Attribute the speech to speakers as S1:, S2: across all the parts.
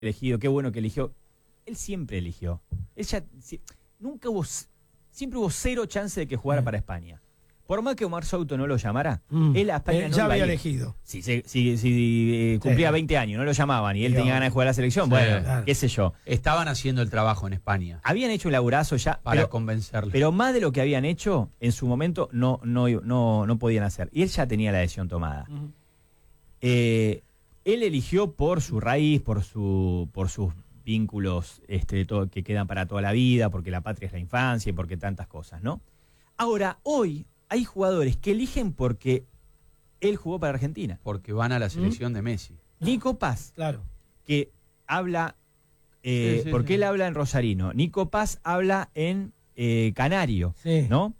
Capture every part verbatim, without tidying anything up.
S1: elegido, qué bueno que eligió. Él siempre eligió. Él ya, si, nunca hubo, siempre hubo cero chance de que jugara mm. para España. Por más que Omar Souto no lo llamara, mm. él a España
S2: eh,
S1: no
S2: ya
S1: iba
S2: había
S1: a ir.
S2: elegido.
S1: Si, si, si, si eh, cumplía sí. veinte años, no lo llamaban y él sí, tenía ganas de jugar a la selección, sí, bueno, claro. qué sé yo.
S3: Estaban haciendo el trabajo en España.
S1: Habían hecho un laburazo ya.
S3: Para
S1: pero,
S3: convencerle.
S1: Pero más de lo que habían hecho, en su momento no, no, no, no podían hacer. Y él ya tenía la decisión tomada. Uh-huh. eh, él eligió por su raíz, por, su, por sus vínculos este, todo, que quedan para toda la vida, porque la patria es la infancia y porque tantas cosas, ¿no? Ahora, hoy hay jugadores que eligen porque él jugó para Argentina.
S3: Porque van a la selección ¿Mm? de Messi.
S1: Nico Paz,
S2: claro.
S1: que habla, eh, sí, sí, porque sí. él habla en rosarino. Nico Paz habla en eh, canario, sí. ¿no?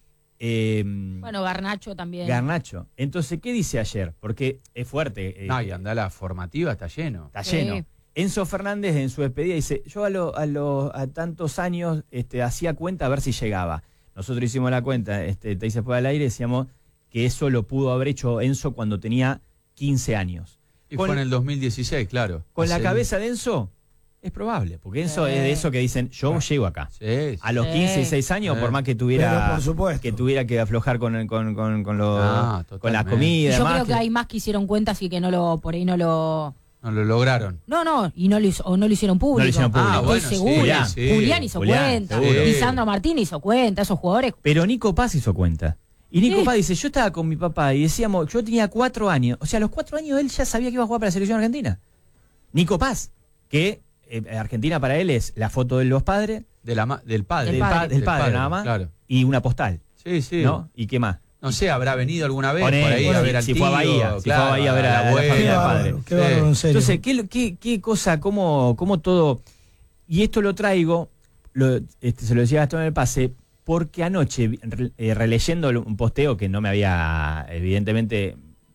S4: Eh, bueno, Garnacho también.
S1: Garnacho. Entonces, ¿qué dice ayer? Porque es fuerte.
S3: Eh, no, y anda la formativa, está lleno.
S1: Está
S4: sí.
S1: lleno. Enzo Fernández en su despedida dice, yo a, lo, a, lo, a tantos años este, hacía cuenta a ver si llegaba. Nosotros hicimos la cuenta, este, te hice fuera al aire, decíamos que eso lo pudo haber hecho Enzo cuando tenía quince años.
S3: Y
S1: con,
S3: fue en el dos mil dieciséis, claro.
S1: Con
S3: Hace
S1: la cabeza de Enzo, es probable, porque Enzo sí. es de eso que dicen, yo ah. llego acá.
S3: Sí, sí.
S1: A los quince, dieciséis años, sí. por más que tuviera que tuviera que aflojar con, con, con, con, lo, ah, con la comida.
S4: Y yo
S1: más
S4: creo que,
S1: que
S4: hay más que hicieron cuentas y que no lo por ahí no lo...
S3: No lo lograron.
S4: No, no, y no lo, hizo, o no lo hicieron público.
S1: No lo hicieron público.
S3: Ah, bueno,
S4: Estoy segura.
S3: Sí, sí.
S4: Julián hizo
S1: Julián,
S4: cuenta.
S1: seguro.
S4: Lisandro Martínez hizo cuenta. Esos jugadores.
S1: Pero Nico Paz hizo cuenta. Y Nico sí. Paz dice, yo estaba con mi papá y decíamos, yo tenía cuatro años. O sea, a los cuatro años él ya sabía que iba a jugar para la selección argentina. Nico Paz, que eh, Argentina para él es la foto de los padres.
S3: De la, del padre.
S1: Del, pa, del, del padre, padre, nada más.
S3: Claro.
S1: Y una postal.
S3: Sí, sí.
S1: ¿No? ¿Y qué más?
S3: No sé, habrá venido alguna vez
S1: Poné,
S3: por ahí
S1: bueno,
S3: a ver al
S1: si
S3: tío.
S1: Fue a Bahía, si
S3: claro,
S1: fue a Bahía a ver a la,
S3: abuela,
S1: la familia del padre.
S2: Qué bárbaro, en serio.
S1: Entonces, ¿qué, qué, qué, qué cosa, cómo, cómo todo... Y esto lo traigo, lo, este, se lo decía Gastón en el pase, porque anoche, re, eh, releyendo un posteo que no me había, evidentemente,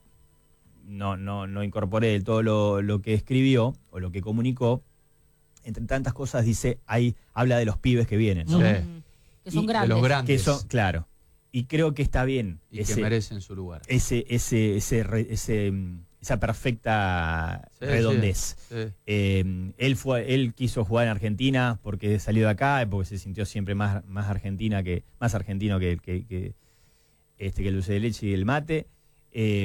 S1: no, no, no incorporé del todo lo, lo que escribió o lo que comunicó, entre tantas cosas dice, ahí habla de los pibes que vienen, ¿no?
S3: Sí.
S4: Que son
S1: y,
S4: grandes.
S3: De los grandes.
S1: Que son, claro. Y creo que está bien.
S3: Y
S1: ese,
S3: que merecen su lugar.
S1: Ese, ese, ese, ese, esa perfecta sí, redondez.
S3: Sí, sí.
S1: Eh, él fue, él quiso jugar en Argentina porque salió de acá, porque se sintió siempre más, más argentina que, más argentino que, que, que este, que el dulce de leche y el mate. Eh,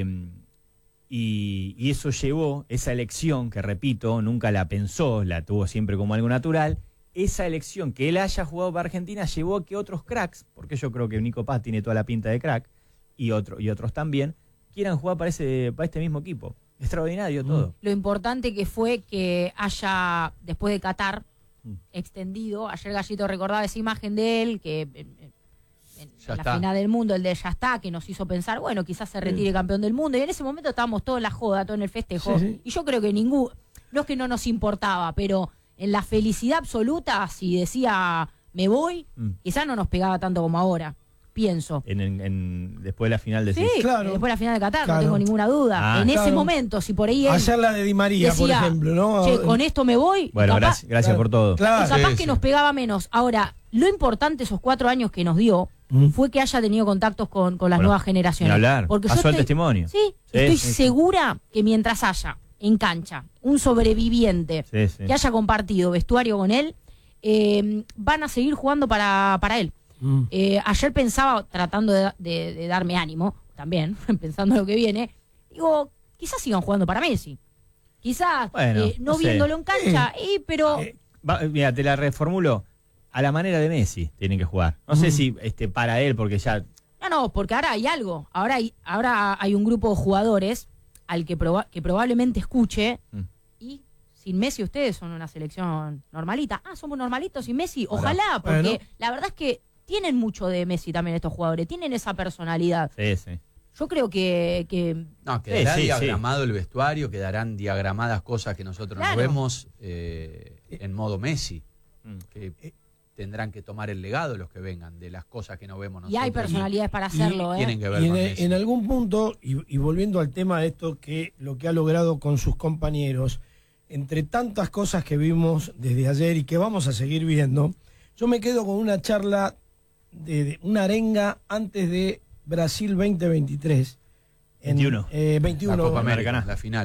S1: y, y eso llevó, esa elección, que repito, nunca la pensó, la tuvo siempre como algo natural. Esa elección que él haya jugado para Argentina llevó a que otros cracks, porque yo creo que Nico Paz tiene toda la pinta de crack, y, otro, y otros también, quieran jugar para, ese, para este mismo equipo. Extraordinario todo.
S4: Lo importante que fue que haya, después de Qatar, mm. extendido, ayer Gallito recordaba esa imagen de él, que en, en la está. final del mundo, el de ya está, que nos hizo pensar, bueno, quizás se retire sí. campeón del mundo, y en ese momento estábamos todos en la joda, todos en el festejo, sí, sí. y yo creo que ningún, no es que no nos importaba, pero... en la felicidad absoluta, si decía me voy, mm. quizás no nos pegaba tanto como ahora, pienso.
S1: En, en, en después de la final de
S4: Sí, claro. después de la final de Qatar, claro. no tengo ninguna duda.
S1: Ah,
S4: en
S1: claro.
S4: ese momento, si por ahí él
S2: ayer la de Di María,
S4: decía,
S2: por ejemplo, ¿no?
S4: Che, con esto me voy.
S1: Bueno,
S4: capaz,
S1: gracias, gracias
S2: claro,
S1: por todo.
S2: Claro.
S4: capaz
S3: sí,
S4: que
S3: sí.
S4: nos pegaba menos. Ahora, lo importante esos cuatro años que nos dio mm. fue que haya tenido contactos con, con las
S1: bueno,
S4: nuevas generaciones.
S1: Ni hablar,
S4: porque
S1: pasó
S4: yo
S1: el
S4: estoy,
S1: testimonio.
S4: Sí, sí estoy sí, segura sí. que mientras haya en cancha un sobreviviente
S1: sí, sí.
S4: que haya compartido vestuario con él, eh, van a seguir jugando para, para él. Mm. Eh, ayer pensaba, tratando de, de, de darme ánimo, también, pensando en lo que viene, digo, quizás sigan jugando para Messi. Quizás
S1: bueno,
S4: eh, no,
S1: no
S4: viéndolo
S1: sé.
S4: en cancha, eh, y, pero...
S1: Eh, va, mira, te la reformulo. A la manera de Messi tienen que jugar. No mm. sé si este, para él, porque ya...
S4: No, no, porque ahora hay algo. Ahora hay, ahora hay un grupo de jugadores al que, proba que probablemente escuche mm. y sin Messi ustedes son una selección normalita. Ah, somos normalitos sin Messi. Ojalá, porque bueno. la verdad es que tienen mucho de Messi también estos jugadores. Tienen esa personalidad.
S1: Sí, sí.
S4: Yo creo que... que
S3: no, quedará
S1: sí, sí,
S3: diagramado
S1: sí.
S3: el vestuario, quedarán diagramadas cosas que nosotros
S4: claro.
S3: no vemos eh, en modo Messi. Mm. Que eh, tendrán que tomar el legado los que vengan de las cosas que no vemos nosotros.
S4: Y hay personalidades para hacerlo,
S2: y,
S4: ¿eh?
S3: Tienen que ver
S2: y
S3: con
S2: en,
S3: Messi.
S2: En algún punto, y, y volviendo al tema de esto, que lo que ha logrado con sus compañeros, entre tantas cosas que vimos desde ayer y que vamos a seguir viendo, yo me quedo con una charla, de, de una arenga antes de Brasil veinte veintitrés. En,
S1: veintiuno.
S2: Eh, veintiuno.
S3: La Copa América, la final.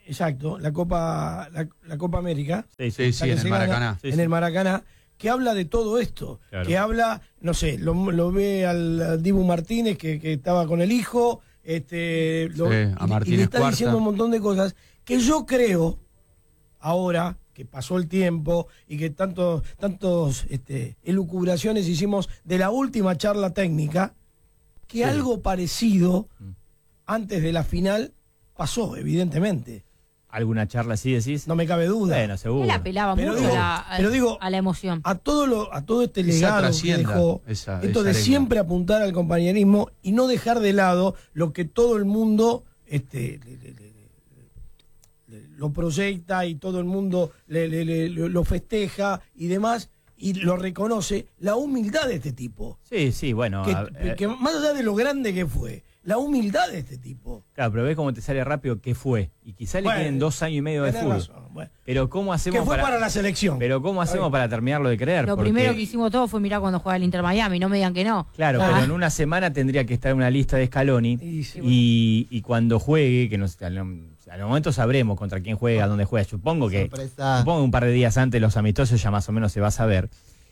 S2: exacto, la Copa, la, la Copa América.
S3: Sí, sí, sí, en el Maracaná.
S2: En el Maracaná, que habla de todo esto. Claro. Que habla, no sé, lo, lo ve al, al Dibu Martínez, que, que estaba con el hijo, este, lo,
S3: sí, a Martínez
S2: y, y le está
S3: Cuarta.
S2: diciendo un montón de cosas que yo creo, ahora que pasó el tiempo y que tantos, tantos este, elucubraciones hicimos de la última charla técnica, que sí. algo parecido antes de la final pasó, evidentemente.
S1: ¿Alguna charla así decís?
S2: No me cabe duda.
S1: Bueno, seguro.
S4: Él apelaba
S2: pero
S4: mucho
S2: digo,
S4: la, a,
S2: pero digo,
S4: a la emoción.
S2: A todo, lo, a todo este legado que dejó,
S3: esa,
S2: esto
S3: esa
S2: de
S3: arenga.
S2: siempre apuntar al compañerismo y no dejar de lado lo que todo el mundo este, le, le, le, le, lo proyecta y todo el mundo le, le, le, lo festeja y demás, y lo reconoce, la humildad de este tipo.
S1: Sí, sí, bueno.
S2: Que,
S1: a,
S2: eh, que más allá de lo grande que fue, la humildad de este tipo.
S1: Claro, pero ves cómo te sale rápido qué fue. Y quizá le
S2: bueno,
S1: queden dos años y medio de fútbol.
S2: Bueno.
S1: Pero ¿cómo hacemos
S2: que fue
S1: para,
S2: para la selección?
S1: Pero ¿cómo hacemos para terminarlo de creer?
S4: Lo
S1: Porque,
S4: primero que hicimos todos fue mirar cuando juega el Inter Miami, no me digan que no.
S1: Claro,
S4: ah.
S1: pero en una semana tendría que estar en una lista de Scaloni.
S2: Y, sí, bueno.
S1: y, y cuando juegue, que nos, al, al momento sabremos contra quién juega, dónde juega. Supongo que, supongo que un par de días antes los amistosos ya más o menos se va a saber.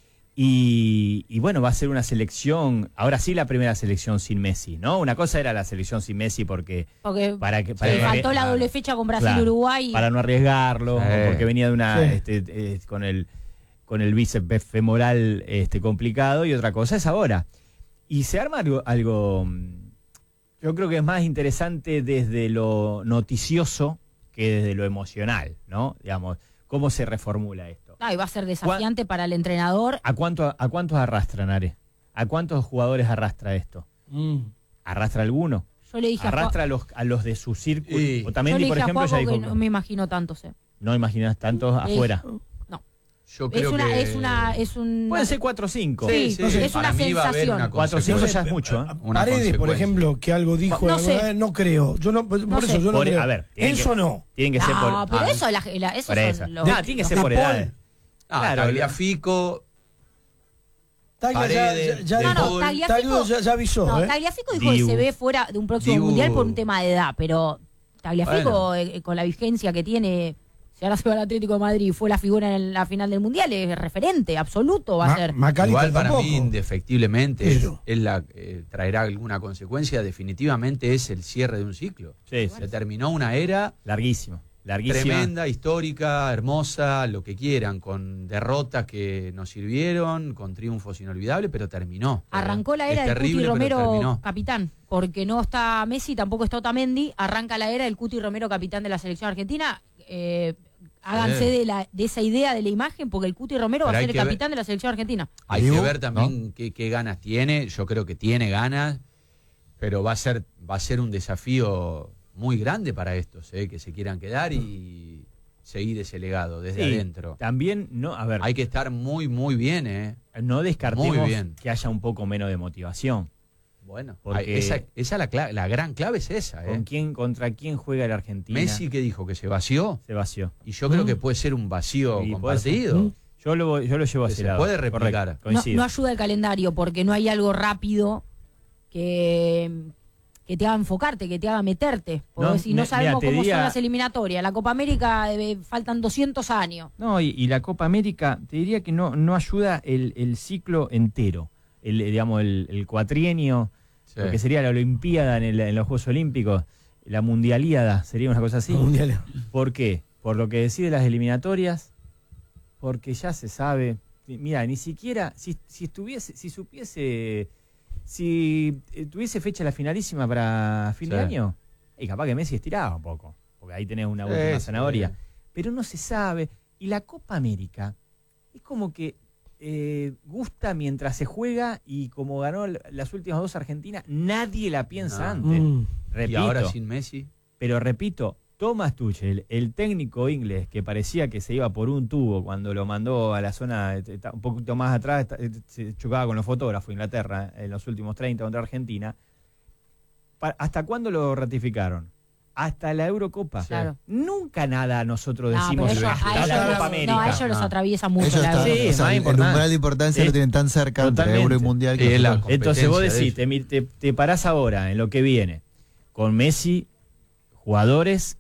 S1: Y, y bueno, va a ser una selección, ahora sí la primera selección sin Messi, ¿no? Una cosa era la selección sin Messi porque...
S4: Porque
S1: para que, para
S4: le
S1: que,
S4: faltó
S1: para,
S4: la doble fecha con Brasil y
S1: claro,
S4: Uruguay.
S1: Para no arriesgarlo,
S3: sí.
S1: porque venía de una...
S2: Sí.
S1: Este, eh, con el con el bíceps femoral este, complicado, y otra cosa es ahora. Y se arma algo, algo, yo creo que es más interesante desde lo noticioso que desde lo emocional, ¿no? Digamos, ¿cómo se reformula esto?
S4: Ah, y va a ser desafiante para el entrenador.
S1: ¿A, cuánto, ¿A cuántos arrastran, Are? ¿A cuántos jugadores arrastra esto?
S2: Mm.
S1: ¿Arrastra alguno?
S4: Yo le dije
S1: ¿Arrastra
S4: a,
S1: a, los, a los de su círculo?
S3: Sí.
S1: O también,
S4: yo le
S1: por
S4: dije
S1: ejemplo,
S4: a
S1: ya
S4: Juanjo
S1: dijo...
S4: que no me imagino tantos. Eh.
S1: ¿No imaginas tantos
S4: Eh,
S1: afuera?
S4: No.
S3: Yo creo
S4: es una,
S3: que...
S4: es una, es un.
S1: Pueden ser cuatro o cinco.
S4: Sí,
S3: sí,
S4: no sé, es
S3: para
S4: una
S3: mí va a haber
S4: sensación.
S3: una
S1: cuatro o cinco
S3: consecuencia.
S1: ya es mucho, ¿eh?
S3: Una
S2: Paredes, por
S3: consecuencia.
S2: ejemplo, que algo dijo,
S4: No
S2: no,
S4: sé.
S2: no creo. Yo no, por
S4: No
S2: eso
S4: sé.
S2: yo no
S1: Por-
S2: creo.
S1: a ver, tienen
S2: eso
S1: que-
S2: no.
S1: Tienen que ser por...
S4: No, pero
S3: ah,
S4: eso, la, la, esos
S1: por
S4: son
S1: eso.
S4: los-
S1: No, tiene que ser
S2: De
S1: por
S2: Paul.
S1: edad.
S3: Ah,
S1: Claro,
S3: Tagliafico,
S2: Taglia
S3: Paredes,
S2: ya, ya,
S3: De
S2: ya,
S4: No, no,
S3: Paul.
S4: Tagliafico-
S2: Taglio ya, ya avisó.
S4: No,
S2: ¿eh?
S4: Tagliafico dijo
S1: Dibu.
S4: que se ve fuera de un próximo
S3: Dibu.
S4: mundial por un tema de edad, pero Tagliafico,
S3: Bueno.
S4: eh, con la vigencia que tiene, si ahora se va al Atlético de Madrid y fue la figura en la final del mundial, es referente absoluto, va
S2: Ma-
S4: a ser.
S2: Macalister
S3: igual para
S2: tampoco.
S3: mí indefectiblemente
S2: Pero-
S3: es la, eh, traerá alguna consecuencia. Definitivamente es el cierre de un ciclo.
S1: Sí, sí.
S3: Se terminó una era
S1: Larguísimo. Larguísima.
S3: tremenda, histórica, hermosa, lo que quieran, con derrotas que nos sirvieron, con triunfos inolvidables, pero terminó.
S4: Arrancó la era
S3: Es
S4: del Cuti
S3: terrible, pero
S4: Romero
S3: terminó.
S4: capitán, porque no está Messi, tampoco está Otamendi, arranca la era del Cuti Romero capitán de la selección argentina. Eh, háganse
S3: Sí.
S4: de, la, de esa idea de la imagen, porque el Cuti Romero
S3: Pero
S4: va a
S3: hay
S4: ser el
S3: que ver-
S4: capitán de la selección argentina.
S3: Hay
S2: Digo,
S3: que ver también qué, qué ganas tiene. Yo creo que tiene ganas, pero va a ser, va a ser un desafío muy grande para estos, ¿eh? Que se quieran quedar y seguir ese legado desde
S1: Sí,
S3: adentro.
S1: También, no, a ver,
S3: Hay que estar muy, muy bien, ¿eh?
S1: no descartemos
S3: Muy bien.
S1: que haya un poco menos de motivación.
S3: Bueno,
S1: Porque-
S3: esa, esa la, cla- la gran clave es esa, ¿eh?
S1: ¿Con quién, ¿Contra quién juega la Argentina?
S3: Messi que dijo que se vació,
S1: Se vació.
S3: y yo creo
S2: Mm.
S3: que puede ser un vacío
S1: Y puede ser.
S3: compartido.
S2: Mm.
S1: Yo lo, yo lo llevo a
S3: Que
S1: ese
S3: se
S1: lado.
S3: puede replicar.
S1: Correcto,
S4: No,
S1: coincido.
S4: no ayuda el calendario, porque no hay algo rápido que, que te haga enfocarte, que te haga meterte. Porque
S1: No,
S4: si no
S1: me-
S4: sabemos
S1: mira, te
S4: cómo
S1: diría-
S4: son las eliminatorias. La Copa América eh, faltan doscientos años.
S1: No, y, y la Copa América, te diría que no, no ayuda el, el ciclo entero. El, eh, digamos, el, el cuatrienio,
S3: Sí.
S1: lo que sería la Olimpiada en, el- en los Juegos Olímpicos, la Mundialíada, sería una cosa así.
S2: Mundial.
S1: ¿Por qué? Por lo que decide las eliminatorias, porque ya se sabe. Mira, ni siquiera, si, si estuviese, si supiese, si eh, tuviese fecha la finalísima para fin de
S3: Sí.
S1: año, y capaz que Messi estiraba un poco, porque ahí tenés una
S3: Sí,
S1: última
S3: sí.
S1: zanahoria. Pero no se sabe. Y la Copa América es como que eh, gusta mientras se juega, y como ganó l- las últimas dos Argentinas, nadie la piensa
S3: No.
S1: antes.
S2: Mm.
S1: Repito,
S3: Y ahora sin Messi.
S1: pero repito, Thomas Tuchel, el técnico inglés que parecía que se iba por un tubo cuando lo mandó a la zona, eh, un poquito más atrás, está- eh, se chocaba con los fotógrafos de Inglaterra en los últimos treinta contra Argentina. Pa- ¿Hasta cuándo lo ratificaron? Hasta la Eurocopa.
S3: Sí.
S4: Claro.
S1: Nunca nada nosotros
S4: No,
S1: decimos
S4: pero ellos-
S1: hasta
S4: a
S1: la
S4: ellos
S1: Copa
S4: los-
S1: América.
S4: no, a ellos los
S3: No.
S4: atraviesa mucho
S5: Ellos
S4: la
S5: están,
S1: Sí,
S4: Euro.
S5: o sea,
S1: más
S5: el
S1: importante.
S5: umbral de importancia
S1: Sí.
S5: lo tienen tan cerca entre
S1: Totalmente.
S5: Euro y Mundial que
S3: Sí, es la
S5: nosotros-
S1: Entonces vos
S3: competencia de
S1: decís, te, mi- te, te parás ahora en lo que viene con Messi, jugadores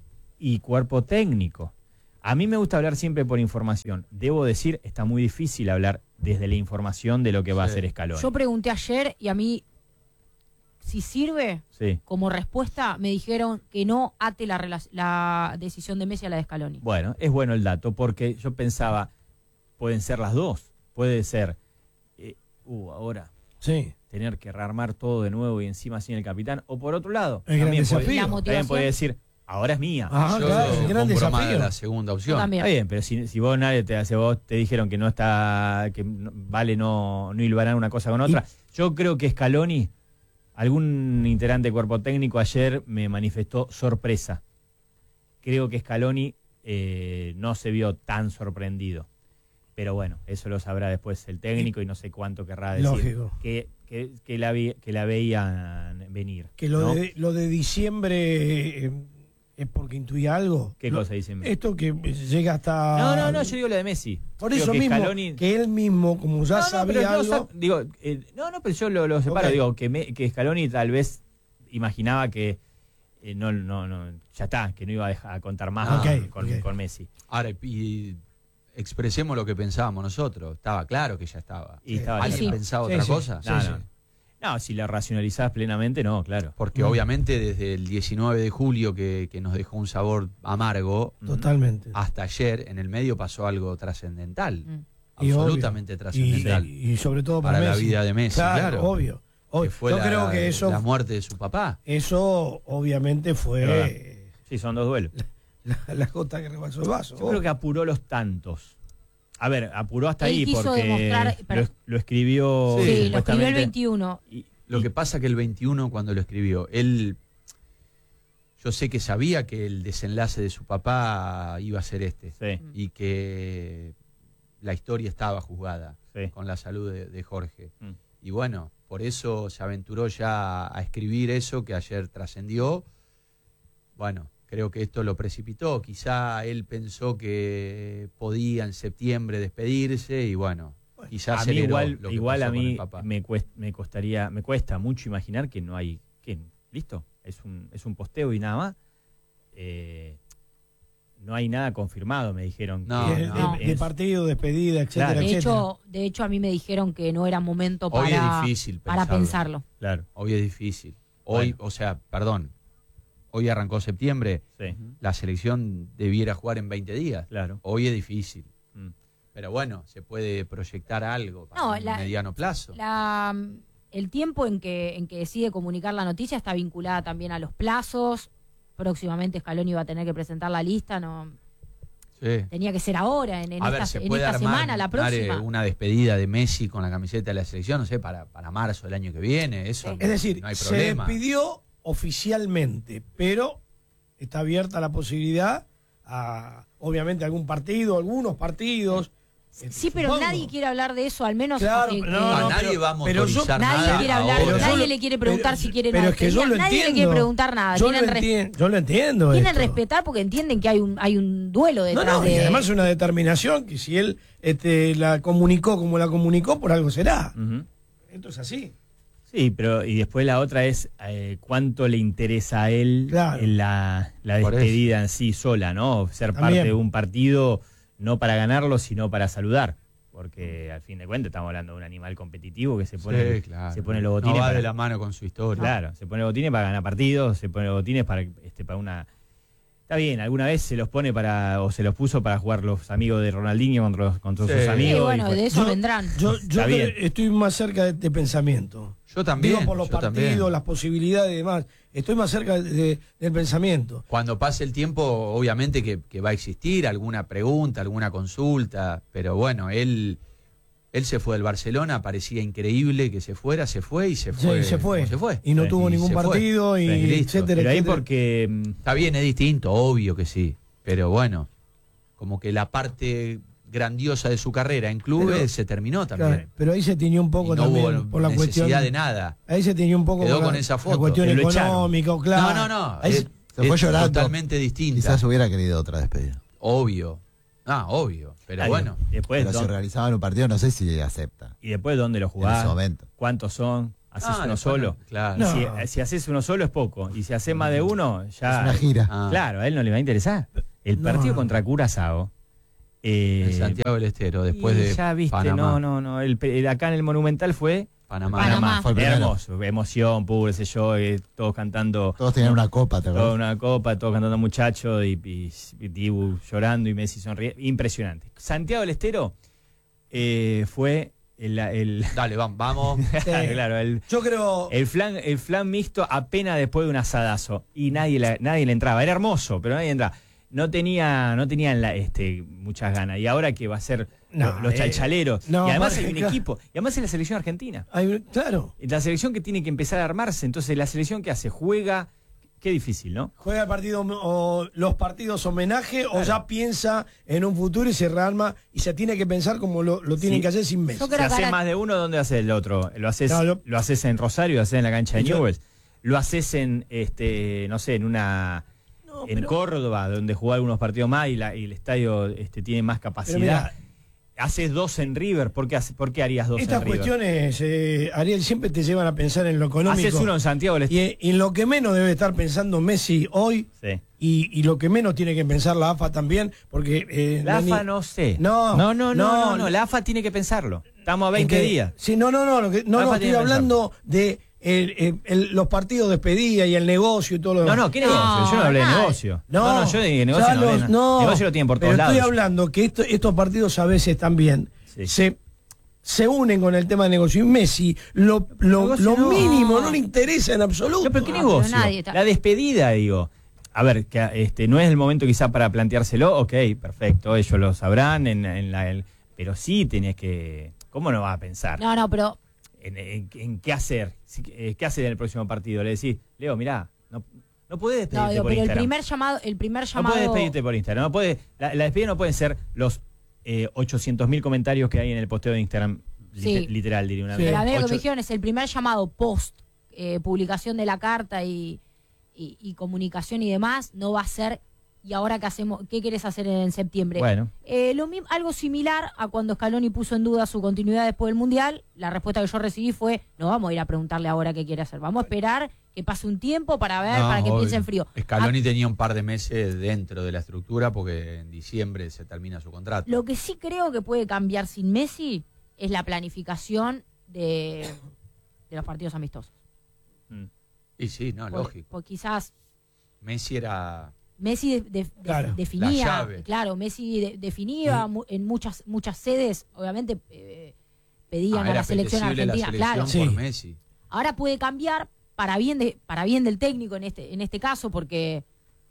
S1: y cuerpo técnico. A mí me gusta hablar siempre por información. Debo decir, está muy difícil hablar desde la información de lo que va sí. a hacer Scaloni.
S4: Yo pregunté ayer y a mí, si sirve, sí. como respuesta, me dijeron que no ate la, la decisión de Messi a la de Scaloni.
S1: Bueno, es bueno el dato, porque yo pensaba, pueden ser las dos. Puede ser, eh, uh, ahora,
S2: sí.
S1: tener que rearmar todo de nuevo y encima sin el capitán. O por otro lado,
S2: el
S1: también
S2: gran
S1: puede,
S2: desafío.
S1: también puede decir, ahora es mía.
S2: Ah,
S3: yo
S2: claro, el gran desafío.
S3: La segunda opción.
S1: Está bien, pero si, si vos nadie te hace, vos te dijeron que no está, que no, vale no, no hilvanar una cosa con otra. ¿Y? Yo creo que Scaloni, algún integrante de cuerpo técnico ayer me manifestó sorpresa. Creo que Scaloni eh, no se vio tan sorprendido. Pero bueno, eso lo sabrá después el técnico y no sé cuánto querrá decir.
S2: Lógico.
S1: Que, que, que, la, vi, que la veían venir.
S2: Que lo,
S1: ¿no?
S2: de, lo de diciembre eh, es porque intuía algo.
S1: ¿Qué
S2: lo,
S1: cosa diciembre?
S2: Esto que llega hasta...
S1: No, no, no, yo digo lo de Messi.
S2: Por
S1: digo
S2: eso
S1: que
S2: mismo,
S1: Scaloni...
S2: que él mismo, como ya
S1: no, no,
S2: sabía algo...
S1: No, digo, eh, no, no, pero yo lo, lo separo. Okay. Digo, que, me, que Scaloni tal vez imaginaba que eh, no, no, no, ya está, que no iba a, dejar, a contar más
S2: okay,
S1: con,
S2: okay.
S1: con Messi.
S3: Ahora, y... expresemos lo que pensábamos nosotros. Estaba claro que ya estaba.
S1: Y estaba
S3: ¿Alguien
S1: claro.
S3: pensaba
S2: sí,
S3: otra
S2: sí,
S3: cosa?
S2: Sí,
S1: no,
S2: sí.
S1: no. no, si la racionalizás plenamente, no, claro.
S3: Porque
S2: mm.
S3: obviamente desde el diecinueve de julio, que, que nos dejó un sabor amargo,
S2: totalmente,
S3: hasta ayer, en el medio pasó algo trascendental. Mm.
S2: Y
S3: absolutamente trascendental.
S2: Y, y sobre todo
S3: para
S2: Messi.
S3: la vida de Messi, claro.
S2: Claro, obvio. obvio.
S3: Que fue
S2: Yo
S3: la,
S2: creo que eso...
S3: la muerte de su papá.
S2: Eso obviamente fue...
S1: Sí, son dos duelos.
S2: La, la, la gota que rebasó el vaso.
S1: Yo oh. creo que apuró los tantos. A ver, apuró hasta
S4: Él
S1: ahí
S4: quiso
S1: porque
S4: demostrar,
S1: lo, lo escribió...
S4: Sí, sí lo escribió el veintiuno.
S3: Y, lo que pasa que el veintiuno, cuando lo escribió, él... Yo sé que sabía que el desenlace de su papá iba a ser este.
S1: Sí.
S3: Y que la historia estaba juzgada
S1: sí.
S3: con la salud de, de Jorge.
S1: Mm.
S3: Y bueno, por eso se aventuró ya a escribir eso que ayer trascendió. Bueno, creo que esto lo precipitó. Quizá él pensó que podía en septiembre despedirse y bueno, bueno quizá
S1: a mí igual,
S3: lo que
S1: igual
S3: pasó
S1: a mí
S3: con el papá.
S1: me cuesta, me costaría, me cuesta mucho imaginar que no hay, que listo, es un, es un posteo y nada más. Eh, no hay nada confirmado, me dijeron.
S3: No,
S2: que,
S3: no.
S2: De, de partido, despedida, etcétera,
S1: claro.
S4: de
S2: etcétera.
S4: hecho, de hecho a mí me dijeron que no era momento para,
S3: Hoy es difícil
S4: para pensarlo.
S1: Claro.
S3: Hoy es difícil. Hoy, bueno. o sea, perdón. Hoy arrancó septiembre,
S1: sí.
S3: la selección debiera jugar en veinte días.
S1: Claro.
S3: Hoy es difícil.
S1: Mm.
S3: Pero bueno, se puede proyectar algo para
S4: no,
S3: un
S4: la,
S3: mediano plazo.
S4: La, el tiempo en que, en que decide comunicar la noticia está vinculada también a los plazos. Próximamente Scaloni va a tener que presentar la lista, no
S3: sí.
S4: tenía que ser ahora, en, en
S3: a
S4: esta,
S3: ver, se
S4: en
S3: puede
S4: esta
S3: armar,
S4: semana, la próxima.
S3: Una despedida de Messi con la camiseta de la selección, no sé, para, para marzo del año que viene. Eso
S2: es decir,
S3: no hay
S2: se
S3: problema.
S2: despidió oficialmente, pero está abierta la posibilidad a, obviamente, algún partido, algunos partidos.
S4: Sí, pero
S2: supongo.
S4: Nadie quiere hablar de eso, al menos.
S2: Claro,
S4: que,
S2: no,
S4: que,
S2: no,
S3: a nadie
S2: pero,
S3: va a motorizar
S4: nadie
S3: nada
S4: quiere hablar,
S3: ahora.
S4: nadie
S2: lo,
S4: le quiere preguntar
S2: pero,
S4: si quiere
S2: pero
S4: una
S2: es que yo lo
S4: nadie
S2: entiendo.
S4: le quiere preguntar nada.
S2: Yo,
S4: Quieren
S2: lo, entiendo, yo lo entiendo.
S4: Quieren
S2: esto.
S4: respetar porque entienden que hay un hay un duelo detrás
S2: no, no,
S4: de...
S2: y además es una determinación que si él este, la comunicó como la comunicó, por algo será.
S1: Uh-huh.
S2: Esto es así.
S1: Sí, pero y después la otra es eh, cuánto le interesa a él
S2: claro.
S1: en la, la despedida en sí sola, ¿no? Ser
S2: También.
S1: parte de un partido no para ganarlo, sino para saludar. Porque al fin de cuentas estamos hablando de un animal competitivo que se pone,
S3: sí, claro.
S1: se pone los botines
S3: no va
S1: para,
S3: de la mano con su historia.
S1: Claro, se pone los botines para ganar partidos, se pone los botines para, este, para una... Está bien, alguna vez se los pone para, o se los puso para jugar los amigos de Ronaldinho contra, los, contra
S3: sí.
S1: sus amigos.
S4: Sí, bueno,
S1: y
S4: de eso
S2: yo,
S4: vendrán.
S2: Yo, yo
S1: Está bien.
S2: estoy más cerca de este pensamiento.
S3: Yo también.
S2: Digo por los
S3: yo
S2: partidos,
S3: también.
S2: las posibilidades y demás. Estoy más cerca de, de, del pensamiento.
S3: Cuando pase el tiempo, obviamente que, que va a existir alguna pregunta, alguna consulta, pero bueno, él... Él se fue del Barcelona, parecía increíble que se fuera, se fue y se fue.
S2: Sí, se fue.
S3: Se fue.
S2: Y no
S1: sí.
S2: tuvo
S3: y
S2: ningún partido, y
S3: sí, listo.
S2: etcétera,
S1: Pero ahí
S2: etcétera.
S1: porque...
S3: Está bien, es distinto, obvio que sí. Pero bueno, como que la parte grandiosa de su carrera en clubes
S2: Pero,
S3: se terminó también.
S2: Claro, pero ahí se tiñó un poco
S3: Y no
S2: también
S3: hubo
S2: por la
S3: necesidad
S2: cuestión
S3: de nada.
S2: Ahí se tiñó un poco
S3: Quedó
S2: por
S3: con
S2: la,
S3: esa
S2: la
S3: foto.
S2: cuestión
S1: Que lo
S2: económica, claro.
S3: No, no, no.
S2: Ahí
S3: Es,
S2: se-
S5: Se fue
S3: es
S5: llorando.
S3: totalmente distinta.
S5: Quizás hubiera querido otra despedida.
S3: Obvio. Ah, obvio. Pero
S1: Ay,
S3: bueno.
S1: Después,
S5: Pero si
S1: ¿dónde-
S5: organizaban un partido, no sé si acepta.
S1: y después dónde lo
S5: En ese
S1: jugás,
S5: momento.
S1: cuántos son, haces
S3: Ah,
S1: uno
S3: después
S1: solo.
S3: no, claro.
S2: No.
S1: Si, si haces uno solo es poco. Y si haces más de uno, ya.
S5: Es una gira.
S3: Ah.
S1: Claro, a él no le va a interesar. El
S2: No,
S1: partido
S2: no.
S1: contra Curazao. Eh,
S3: En Santiago del Estero, después
S1: y
S3: de
S1: ya viste,
S3: Panamá.
S1: no, no, no. El, el- acá en el Monumental fue
S3: Panamá.
S4: Panamá.
S5: Fue el primero.
S1: hermoso, emoción, puro, sé yo, eh, todos cantando.
S5: Todos tenían una copa, ¿te
S1: Toda
S5: acuerdas?
S1: una copa, todos cantando muchachos y, y, y Dibu llorando y Messi sonriendo. Impresionante. Santiago del Estero eh, fue el, el
S3: Dale, vamos. vamos.
S1: claro, el,
S2: Yo creo.
S1: el flan, el flan mixto apenas después de un asadazo. Y nadie, la- nadie le entraba. Era hermoso, pero nadie entraba. No tenía, no tenían la, este, muchas ganas. Y ahora que va a ser
S2: No,
S1: lo- los
S2: eh,
S1: chalchaleros.
S2: no,
S1: y además hay
S2: porque,
S1: un
S2: claro.
S1: equipo. Y además es la selección argentina.
S2: Hay- claro.
S1: La selección que tiene que empezar a armarse. Entonces, la selección que hace, juega. Qué difícil, ¿no?
S2: Juega el partido o los partidos homenaje o ya piensa en un futuro y se rearma y se tiene que pensar como lo, lo tienen
S1: Sí.
S2: que hacer sin Messi.
S4: Yo
S1: Si
S4: creo que
S1: haces
S4: ahora-
S1: más de uno, ¿dónde haces el otro? ¿Lo haces,
S2: No, lo-
S1: lo haces en Rosario, lo haces en la cancha de
S2: Yo-
S1: Newell's? ¿Lo haces en, este, no sé, en una
S2: No,
S1: en
S2: pero-
S1: Córdoba, donde jugó algunos partidos más y, la- y el estadio este, tiene más
S2: Pero
S1: capacidad?
S2: mirá,
S1: ¿Haces dos en River? ¿Por qué, hace- por qué harías dos
S2: estas
S1: en River?
S2: cuestiones, eh, Ariel, siempre te llevan a pensar en lo económico.
S1: Haces uno en Santiago del Estero.
S2: Y, y en lo que menos debe estar pensando Messi hoy
S1: Sí.
S2: y, y lo que menos tiene que pensar la A F A también, porque... eh,
S1: La
S2: Dani-
S1: AFA no sé.
S2: No,
S1: no, no, no,
S2: no,
S1: no, no, la AFA tiene que pensarlo. Estamos a veinte
S2: es que-
S1: días.
S2: Sí, no, no, no, lo que- no,
S1: La
S2: no,
S1: AFA
S2: estoy
S1: tiene que
S2: hablando de el- el- el- los partidos de despedida y el negocio y todo lo
S1: No,
S2: demás.
S1: no, ¿qué
S4: No,
S1: negocio? Yo no hablé de
S4: nada.
S1: negocio.
S2: No,
S1: no, yo de negocio
S2: ya
S1: no hablé.
S2: los-
S1: no. Negocio lo tienen por
S2: pero
S1: todos lados.
S2: estoy hablando que esto- estos partidos a veces también
S1: Sí.
S2: se, se unen con el tema de negocio. Y Messi, lo, lo,
S1: Negocio
S2: lo
S1: no.
S2: mínimo no le interesa en absoluto.
S1: No, pero ¿qué
S4: No,
S1: negocio?
S4: pero nadie está-
S1: La despedida, digo. A ver, que este no es el momento quizá para planteárselo, ok, perfecto, ellos lo sabrán, en, en la, el- pero sí tenés que... ¿Cómo no vas a pensar
S4: No, no, pero
S1: en, en- en qué hacer? Si- eh, ¿Qué hacer en el próximo partido? Le decís, Leo, mirá, no, no podés despedirte
S4: no, digo,
S1: por
S4: pero el
S1: Instagram.
S4: primer llamado, el primer
S1: No
S4: llamado.
S1: podés despedirte por Instagram. No podés, la, la despedida no pueden ser los eh, ochocientos mil comentarios que hay en el posteo de Instagram,
S4: Sí.
S1: lit- literal, diría una
S2: Sí.
S1: vez.
S4: Pero a mí lo que
S1: Ocho-
S4: me dijeron es el primer llamado post eh, publicación de la carta y, y- y comunicación y demás no va a ser. ¿Y ahora qué hacemos? ¿Qué querés hacer en septiembre?
S1: Bueno.
S4: Eh, lo mi- algo similar a cuando Scaloni puso en duda su continuidad después del Mundial. La respuesta que yo recibí fue: no vamos a ir a preguntarle ahora qué quiere hacer. Vamos a esperar que pase un tiempo para ver,
S3: No,
S4: para que
S3: obvio.
S4: piense en frío.
S3: Scaloni
S4: Ah,
S3: tenía un par de meses dentro de la estructura porque en diciembre se termina su contrato.
S4: Lo que sí creo que puede cambiar sin Messi es la planificación de, de los partidos amistosos.
S1: Mm.
S3: Y sí, no,
S4: Por-
S3: lógico.
S4: por quizás
S3: Messi era...
S4: Messi de- de- de-
S2: Claro,
S4: definía,
S3: la llave.
S4: claro, Messi de- definía mu- en muchas muchas sedes, obviamente eh, pedían
S3: Ah,
S4: a
S3: era
S4: la selección
S3: apetecible la
S4: argentina,
S3: selección
S4: claro.
S3: por
S2: Sí.
S3: Messi.
S4: Ahora puede cambiar para bien de para bien del técnico en este en este caso porque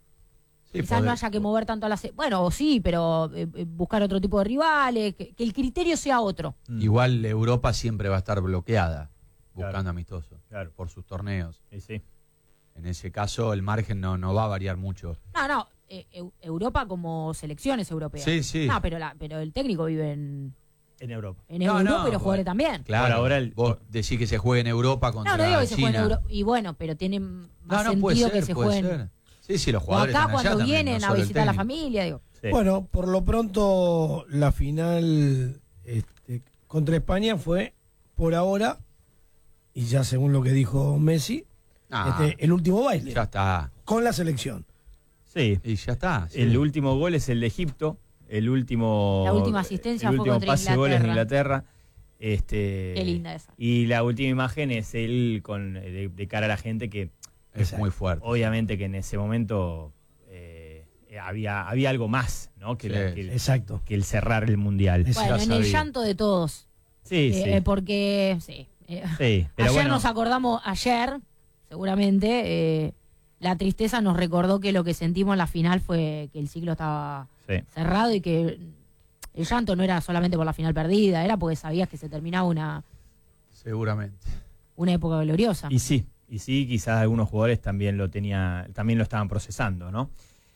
S3: Sí,
S4: quizás
S3: poder-
S4: no haya que mover tanto a la se- bueno, sí, pero eh, eh, buscar otro tipo de rivales, que, que el criterio sea otro.
S1: Mm.
S3: Igual Europa siempre va a estar bloqueada buscando
S1: Claro.
S3: amistosos
S1: Claro.
S3: por sus torneos.
S1: Sí, sí.
S3: En ese caso el margen no, no va a variar mucho.
S4: No, no, eh, Eu- Europa como selecciones europeas.
S3: Sí, sí.
S4: No, pero la, pero el técnico vive en
S1: En Europa.
S4: en
S3: No,
S4: Europa
S3: no,
S4: y los jugadores
S3: bueno.
S4: también.
S3: Claro,
S1: Por ahora el-
S3: vos decís que se juegue en Europa contra
S4: No, no digo que se juegue en
S3: China.
S4: Europa. Y bueno, pero tiene más
S3: No, no,
S4: sentido
S3: puede ser,
S4: que se
S3: puede
S4: jueguen.
S3: ser. Sí, sí, los
S4: O
S3: jugadores
S4: acá
S3: están allá
S4: cuando
S3: también,
S4: vienen
S3: no
S4: a
S3: solo el
S4: visitar a la
S3: técnico.
S4: familia, digo.
S1: Sí.
S2: Bueno, por lo pronto la final este, contra España fue por ahora, y ya según lo que dijo Messi,
S3: Ah,
S2: este, el último baile
S3: ya está.
S2: con la selección.
S1: Sí.
S3: Y ya está. sí.
S1: El último gol es el de Egipto. El último.
S4: La última asistencia
S1: el
S4: fue
S1: último
S4: contra
S1: pase de goles de
S4: Inglaterra.
S1: Inglaterra. Este,
S4: Qué linda esa.
S1: Y la última imagen es él con de, de cara a la gente que
S3: Es muy fuerte.
S1: obviamente que en ese momento eh, había había algo más, ¿no? Que,
S3: Sí.
S1: la- que el,
S2: Exacto.
S1: que el cerrar el mundial.
S2: Es-
S4: Bueno,
S3: ya
S4: en el
S3: sabía.
S4: llanto de todos.
S1: Sí,
S4: Eh,
S1: sí.
S4: eh, porque, sí. eh,
S1: sí, pero
S4: ayer
S1: bueno,
S4: nos acordamos, ayer, seguramente, eh, la tristeza nos recordó que lo que sentimos en la final fue que el ciclo estaba
S1: sí.
S4: cerrado y que el llanto no era solamente por la final perdida, era porque sabías que se terminaba una,
S3: Seguramente.
S4: una época gloriosa.
S1: Y sí, y sí, quizás algunos jugadores también lo tenía, también lo estaban procesando, ¿no?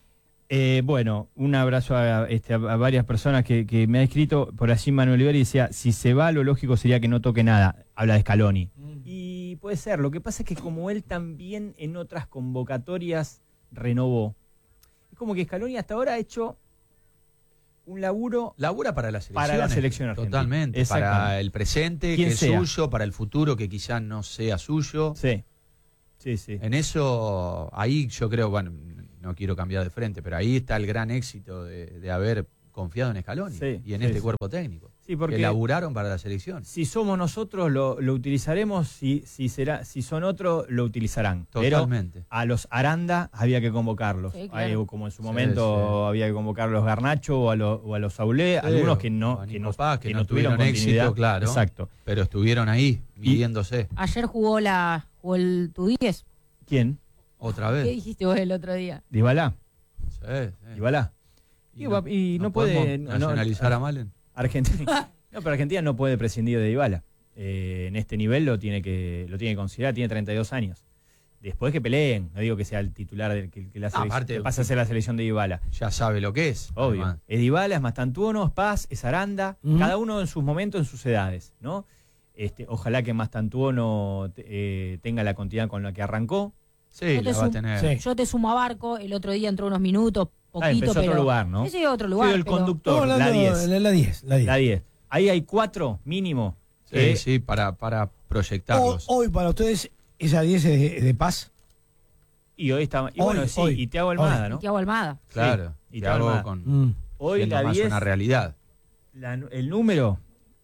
S1: Eh, bueno, un abrazo a, este, a varias personas que, que me ha escrito. Por allí Manuel Oliveri decía, si se va, lo lógico sería que no toque nada. Habla de Scaloni. Y puede ser, lo que pasa es que como él también en otras convocatorias renovó, es como que Scaloni hasta ahora ha hecho un laburo
S3: labura para la selección.
S1: Para la selección argentina.
S3: Totalmente. Para el presente, que es
S1: sea.
S3: suyo, para el futuro, que quizás no sea suyo.
S1: Sí. Sí, sí.
S3: En eso, ahí yo creo, bueno, no quiero cambiar de frente, pero ahí está el gran éxito de, de haber confiado en Scaloni
S1: sí,
S3: y en
S1: sí,
S3: este
S1: sí.
S3: cuerpo técnico.
S1: Sí, porque
S3: que laburaron para la selección.
S1: Si somos nosotros, lo, lo utilizaremos. Si, si, será, si son otros, lo utilizarán.
S3: Totalmente.
S1: Pero a los Aranda había que convocarlos.
S4: Sí, claro.
S1: Ahí, como en su momento
S3: Sí, sí.
S1: había que convocar a los Garnacho o a, los, o a los Saulé,
S3: Sí,
S1: algunos que no, que no,
S3: Paz, que
S1: que
S3: no
S1: no tuvieron
S3: tuvieron éxito,
S1: continuidad.
S3: claro.
S1: Exacto.
S3: Pero estuvieron ahí, midiéndose.
S4: Ayer jugó la jugó el tu diez.
S1: ¿Quién?
S3: Otra
S4: ¿Qué
S3: vez.
S4: dijiste vos el otro día?
S1: Dybala.
S3: Sí, sí.
S1: Dybala.
S3: Y,
S1: Y
S3: no,
S1: va- y no
S3: podemos
S1: puede- no-
S3: nacionalizar a Malen.
S1: Argentina. No, pero Argentina no puede prescindir de Dybala. Eh, en este nivel lo tiene que lo tiene que considerar, tiene treinta y dos años. Después que peleen, no digo que sea el titular del que, que la
S3: No,
S1: selección,
S3: aparte-
S1: que pase a ser la selección de Dybala.
S3: Ya sabe lo que es.
S1: Obvio.
S3: además.
S1: Es Dybala, es Mastantuono, es Paz, es Aranda,
S2: Ujú.
S1: cada uno en sus momentos, en sus edades, ¿no? Este, ojalá que Mastantuono eh, tenga la continuidad con la que arrancó.
S3: Sí,
S4: Yo te
S3: la va a
S4: sum-
S3: tener.
S2: Sí.
S4: Yo te sumo a Barco, el otro día entró unos minutos,
S1: Ah,
S4: poquito,
S1: empezó
S4: pero
S1: otro lugar, ¿no?
S4: Ese es otro lugar.
S1: Sí, el
S4: pero-
S1: conductor,
S2: Estamos
S1: la
S2: hablando
S1: diez.
S2: de la diez. La diez.
S1: La diez. Ahí hay cuatro mínimo.
S3: Sí,
S1: que-
S3: sí, para, para
S2: Hoy,
S3: proyectarlos.
S2: hoy para ustedes, esa diez es de, de Paz.
S1: Y hoy está. Y
S2: Hoy,
S1: bueno, sí,
S2: hoy,
S1: y Thiago Almada,
S2: hoy.
S1: ¿no?
S4: Thiago Almada.
S3: Claro.
S1: y
S3: Y
S1: te
S3: hago
S1: arma-
S3: con
S2: Mm.
S1: Hoy
S3: siendo
S1: la
S3: más
S1: diez,
S3: una realidad.
S1: la- el número.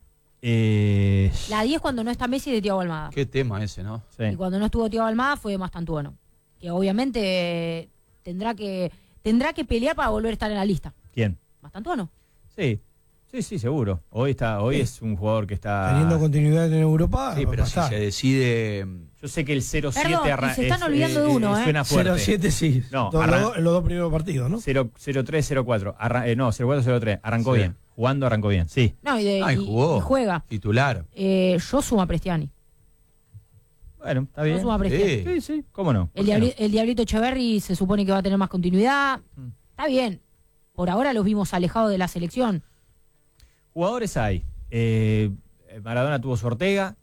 S1: Eh,
S4: La diez cuando no está Messi de Thiago Almada.
S3: Qué tema ese, ¿no?
S1: sí.
S4: Y cuando no estuvo Thiago Almada fue Mastantuono. Que obviamente eh, tendrá que tendrá que pelear para volver a estar en la lista.
S1: ¿Quién?
S4: Mastantuono.
S1: Sí. Sí, sí, seguro. Hoy está, hoy
S2: Sí.
S1: es un jugador que está.
S2: Teniendo continuidad en Europa.
S3: Sí,
S2: va
S3: pero
S2: a
S3: si
S2: pasar.
S3: se decide.
S1: Yo sé que el cero siete
S4: Perdón, y
S1: arra-
S4: se están
S1: es-
S4: olvidando de uno, ¿eh?
S1: Suena fuerte.
S2: cero siete sí.
S1: No,
S2: Todos
S1: arran-
S2: los dos- en los dos primeros partidos, ¿no?
S1: cero tres, cero cuatro. Arra- eh, no, cero cuatro, cero tres. Arrancó
S3: Sí.
S1: bien. Jugando arrancó bien. Sí.
S4: No, y, de,
S3: Ah, y
S4: y-
S3: jugó.
S4: y juega.
S3: Titular.
S4: Eh, yo sumo a Prestiani.
S1: Bueno, está
S4: Yo
S1: bien.
S4: sumo a Prestiani.
S3: Sí.
S1: Sí, sí, cómo no.
S4: El, diabli- el Diablito Echeverry se supone que va a tener más continuidad.
S1: Mm.
S4: Está bien. Por ahora los vimos alejados de la selección.
S1: Jugadores hay. Eh, Maradona tuvo su Ortega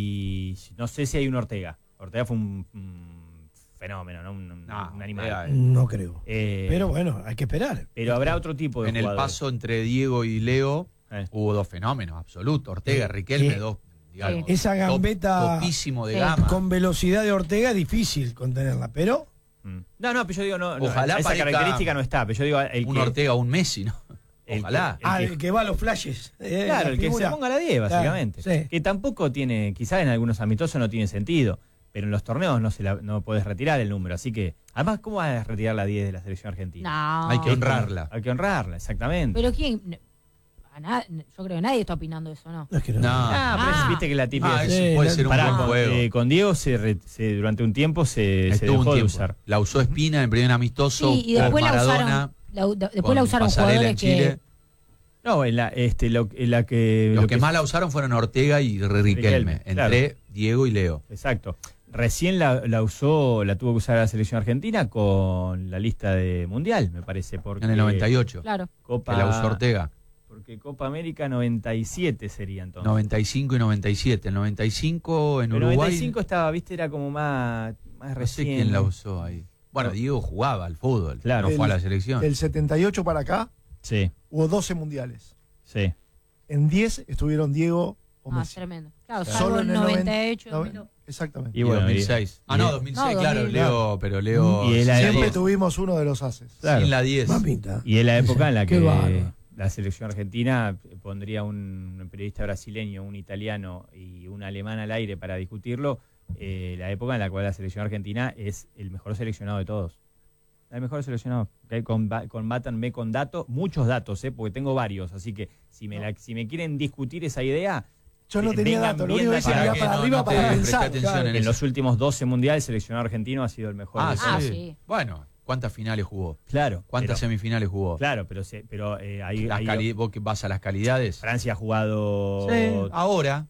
S1: y no sé si hay un Ortega. Ortega fue un, un fenómeno, ¿no? Un, un-
S3: No,
S1: un animal.
S3: Ortega,
S2: No creo.
S1: Eh,
S2: Pero bueno, hay que esperar.
S1: pero habrá otro tipo de
S3: En el
S1: jugadores.
S3: paso entre Diego y Leo
S1: Eh.
S3: hubo dos fenómenos absolutos. Ortega,
S2: Sí.
S3: Riquelme,
S2: Sí.
S3: dos, digamos.
S2: Esa
S3: top-
S2: gambeta-
S3: topísimo de
S4: Sí.
S3: gama.
S2: Con velocidad de Ortega es difícil contenerla, pero
S1: Mm. No, no, pero yo digo, no, no,
S3: Ojalá
S1: esa
S3: parezca
S1: característica no está. Pero yo digo, el
S3: un
S1: que,
S3: Ortega o un Messi, ¿no?
S1: el
S3: Ojalá.
S1: que-
S2: ah,
S1: el que-
S2: el que va a los flashes. eh,
S1: Claro,
S2: la
S1: el que se
S2: figura.
S1: ponga la diez, básicamente.
S2: Claro, sí.
S1: Que tampoco tiene, quizás en algunos amistosos no tiene sentido, pero en los torneos no se la, no puedes retirar el número. Así que, además, ¿cómo vas a retirar la diez de la selección argentina?
S4: No.
S3: Hay que honrarla.
S1: Hay que honrarla, exactamente.
S4: Pero quién. A na- yo creo que nadie está opinando eso, ¿no?
S2: No es que no.
S3: No.
S1: Ah, pero
S4: Ah.
S1: viste que la típica.
S3: Ah,
S2: Sí,
S3: eso puede
S2: la-
S3: ser un
S1: Pará,
S3: buen
S1: con,
S3: juego.
S1: eh, con Diego se, re- se- durante un tiempo se, se
S3: Estuvo
S1: dejó
S3: un
S1: de
S3: tiempo.
S1: usar.
S3: La usó Espina en el primer amistoso.
S4: Sí, y después
S3: con
S4: la
S3: Maradona,
S4: usaron. la- de- después
S3: con
S4: la usaron
S3: Pasarela
S4: jugadores
S3: en Chile.
S4: que.
S1: No, en la, este, lo, en la que.
S3: Los
S1: lo
S3: que, más la usaron fueron Ortega y Riquelme,
S1: Riquelme,
S3: entre Diego y Leo.
S1: Exacto. Recién la, la usó, la tuvo que usar la selección argentina con la lista de mundial, me parece. Porque
S3: En el noventa y ocho,
S4: Claro.
S1: Copa,
S3: que la usó Ortega.
S1: Porque Copa América noventa y siete sería entonces.
S3: noventa y cinco y noventa y siete. El noventa y cinco en
S1: Pero
S3: Uruguay.
S1: noventa y cinco estaba, viste, era como más, más
S3: No sé
S1: recién.
S3: quién la usó ahí. Bueno,
S1: No.
S3: Diego jugaba al fútbol.
S1: Claro.
S3: No fue a la selección.
S5: Del setenta y ocho para acá
S1: Sí,
S5: hubo doce mundiales.
S1: sí.
S5: En diez estuvieron Diego o
S4: Ah,
S5: Messi.
S4: tremendo. Claro,
S1: Claro.
S4: salvo
S5: Solo
S4: el
S5: en el
S4: noventa y ocho.
S5: noven-
S4: dos mil dos.
S5: Exactamente.
S1: Y
S3: Y
S1: bueno,
S3: dos mil seis.
S1: y-
S3: ah, no, dos mil seis,
S4: No,
S3: claro,
S4: dos mil.
S3: Leo, pero Leo.
S1: Y él
S3: sin
S1: ahí-
S3: la
S5: Siempre
S3: diez.
S5: tuvimos uno de los haces.
S1: Claro.
S3: Sin la diez.
S2: Mamita.
S1: Y es la época en la
S2: Qué
S1: que
S2: bárbaro.
S1: la selección argentina pondría un periodista brasileño, un italiano y un alemán al aire para discutirlo. Eh, la época en la cual la selección argentina es el mejor seleccionado de todos. El mejor seleccionado. Okay, comba- combátanme con datos, muchos datos, eh, porque tengo varios. Así que si me, la, si me quieren discutir esa idea,
S5: Yo no
S1: Eh,
S5: tenía
S1: vengan
S5: datos, lo
S1: bien
S5: único que hice
S1: para
S5: era
S3: que
S5: para
S3: no-
S5: arriba
S3: no te
S5: para
S3: presté
S5: pensar.
S3: atención
S5: claro.
S3: en
S1: en
S3: eso.
S1: los últimos doce mundiales, el seleccionado argentino ha sido el mejor.
S3: Ah,
S1: de
S3: sí.
S1: todos.
S4: Ah, sí.
S3: Bueno, ¿cuántas finales jugó?
S1: Claro.
S3: ¿Cuántas
S1: pero-
S3: semifinales jugó?
S1: Claro, pero, se- pero eh, ahí,
S3: Las
S1: ahí-
S3: cali- vos que vas a las calidades.
S1: Francia ha jugado
S3: Sí, ahora,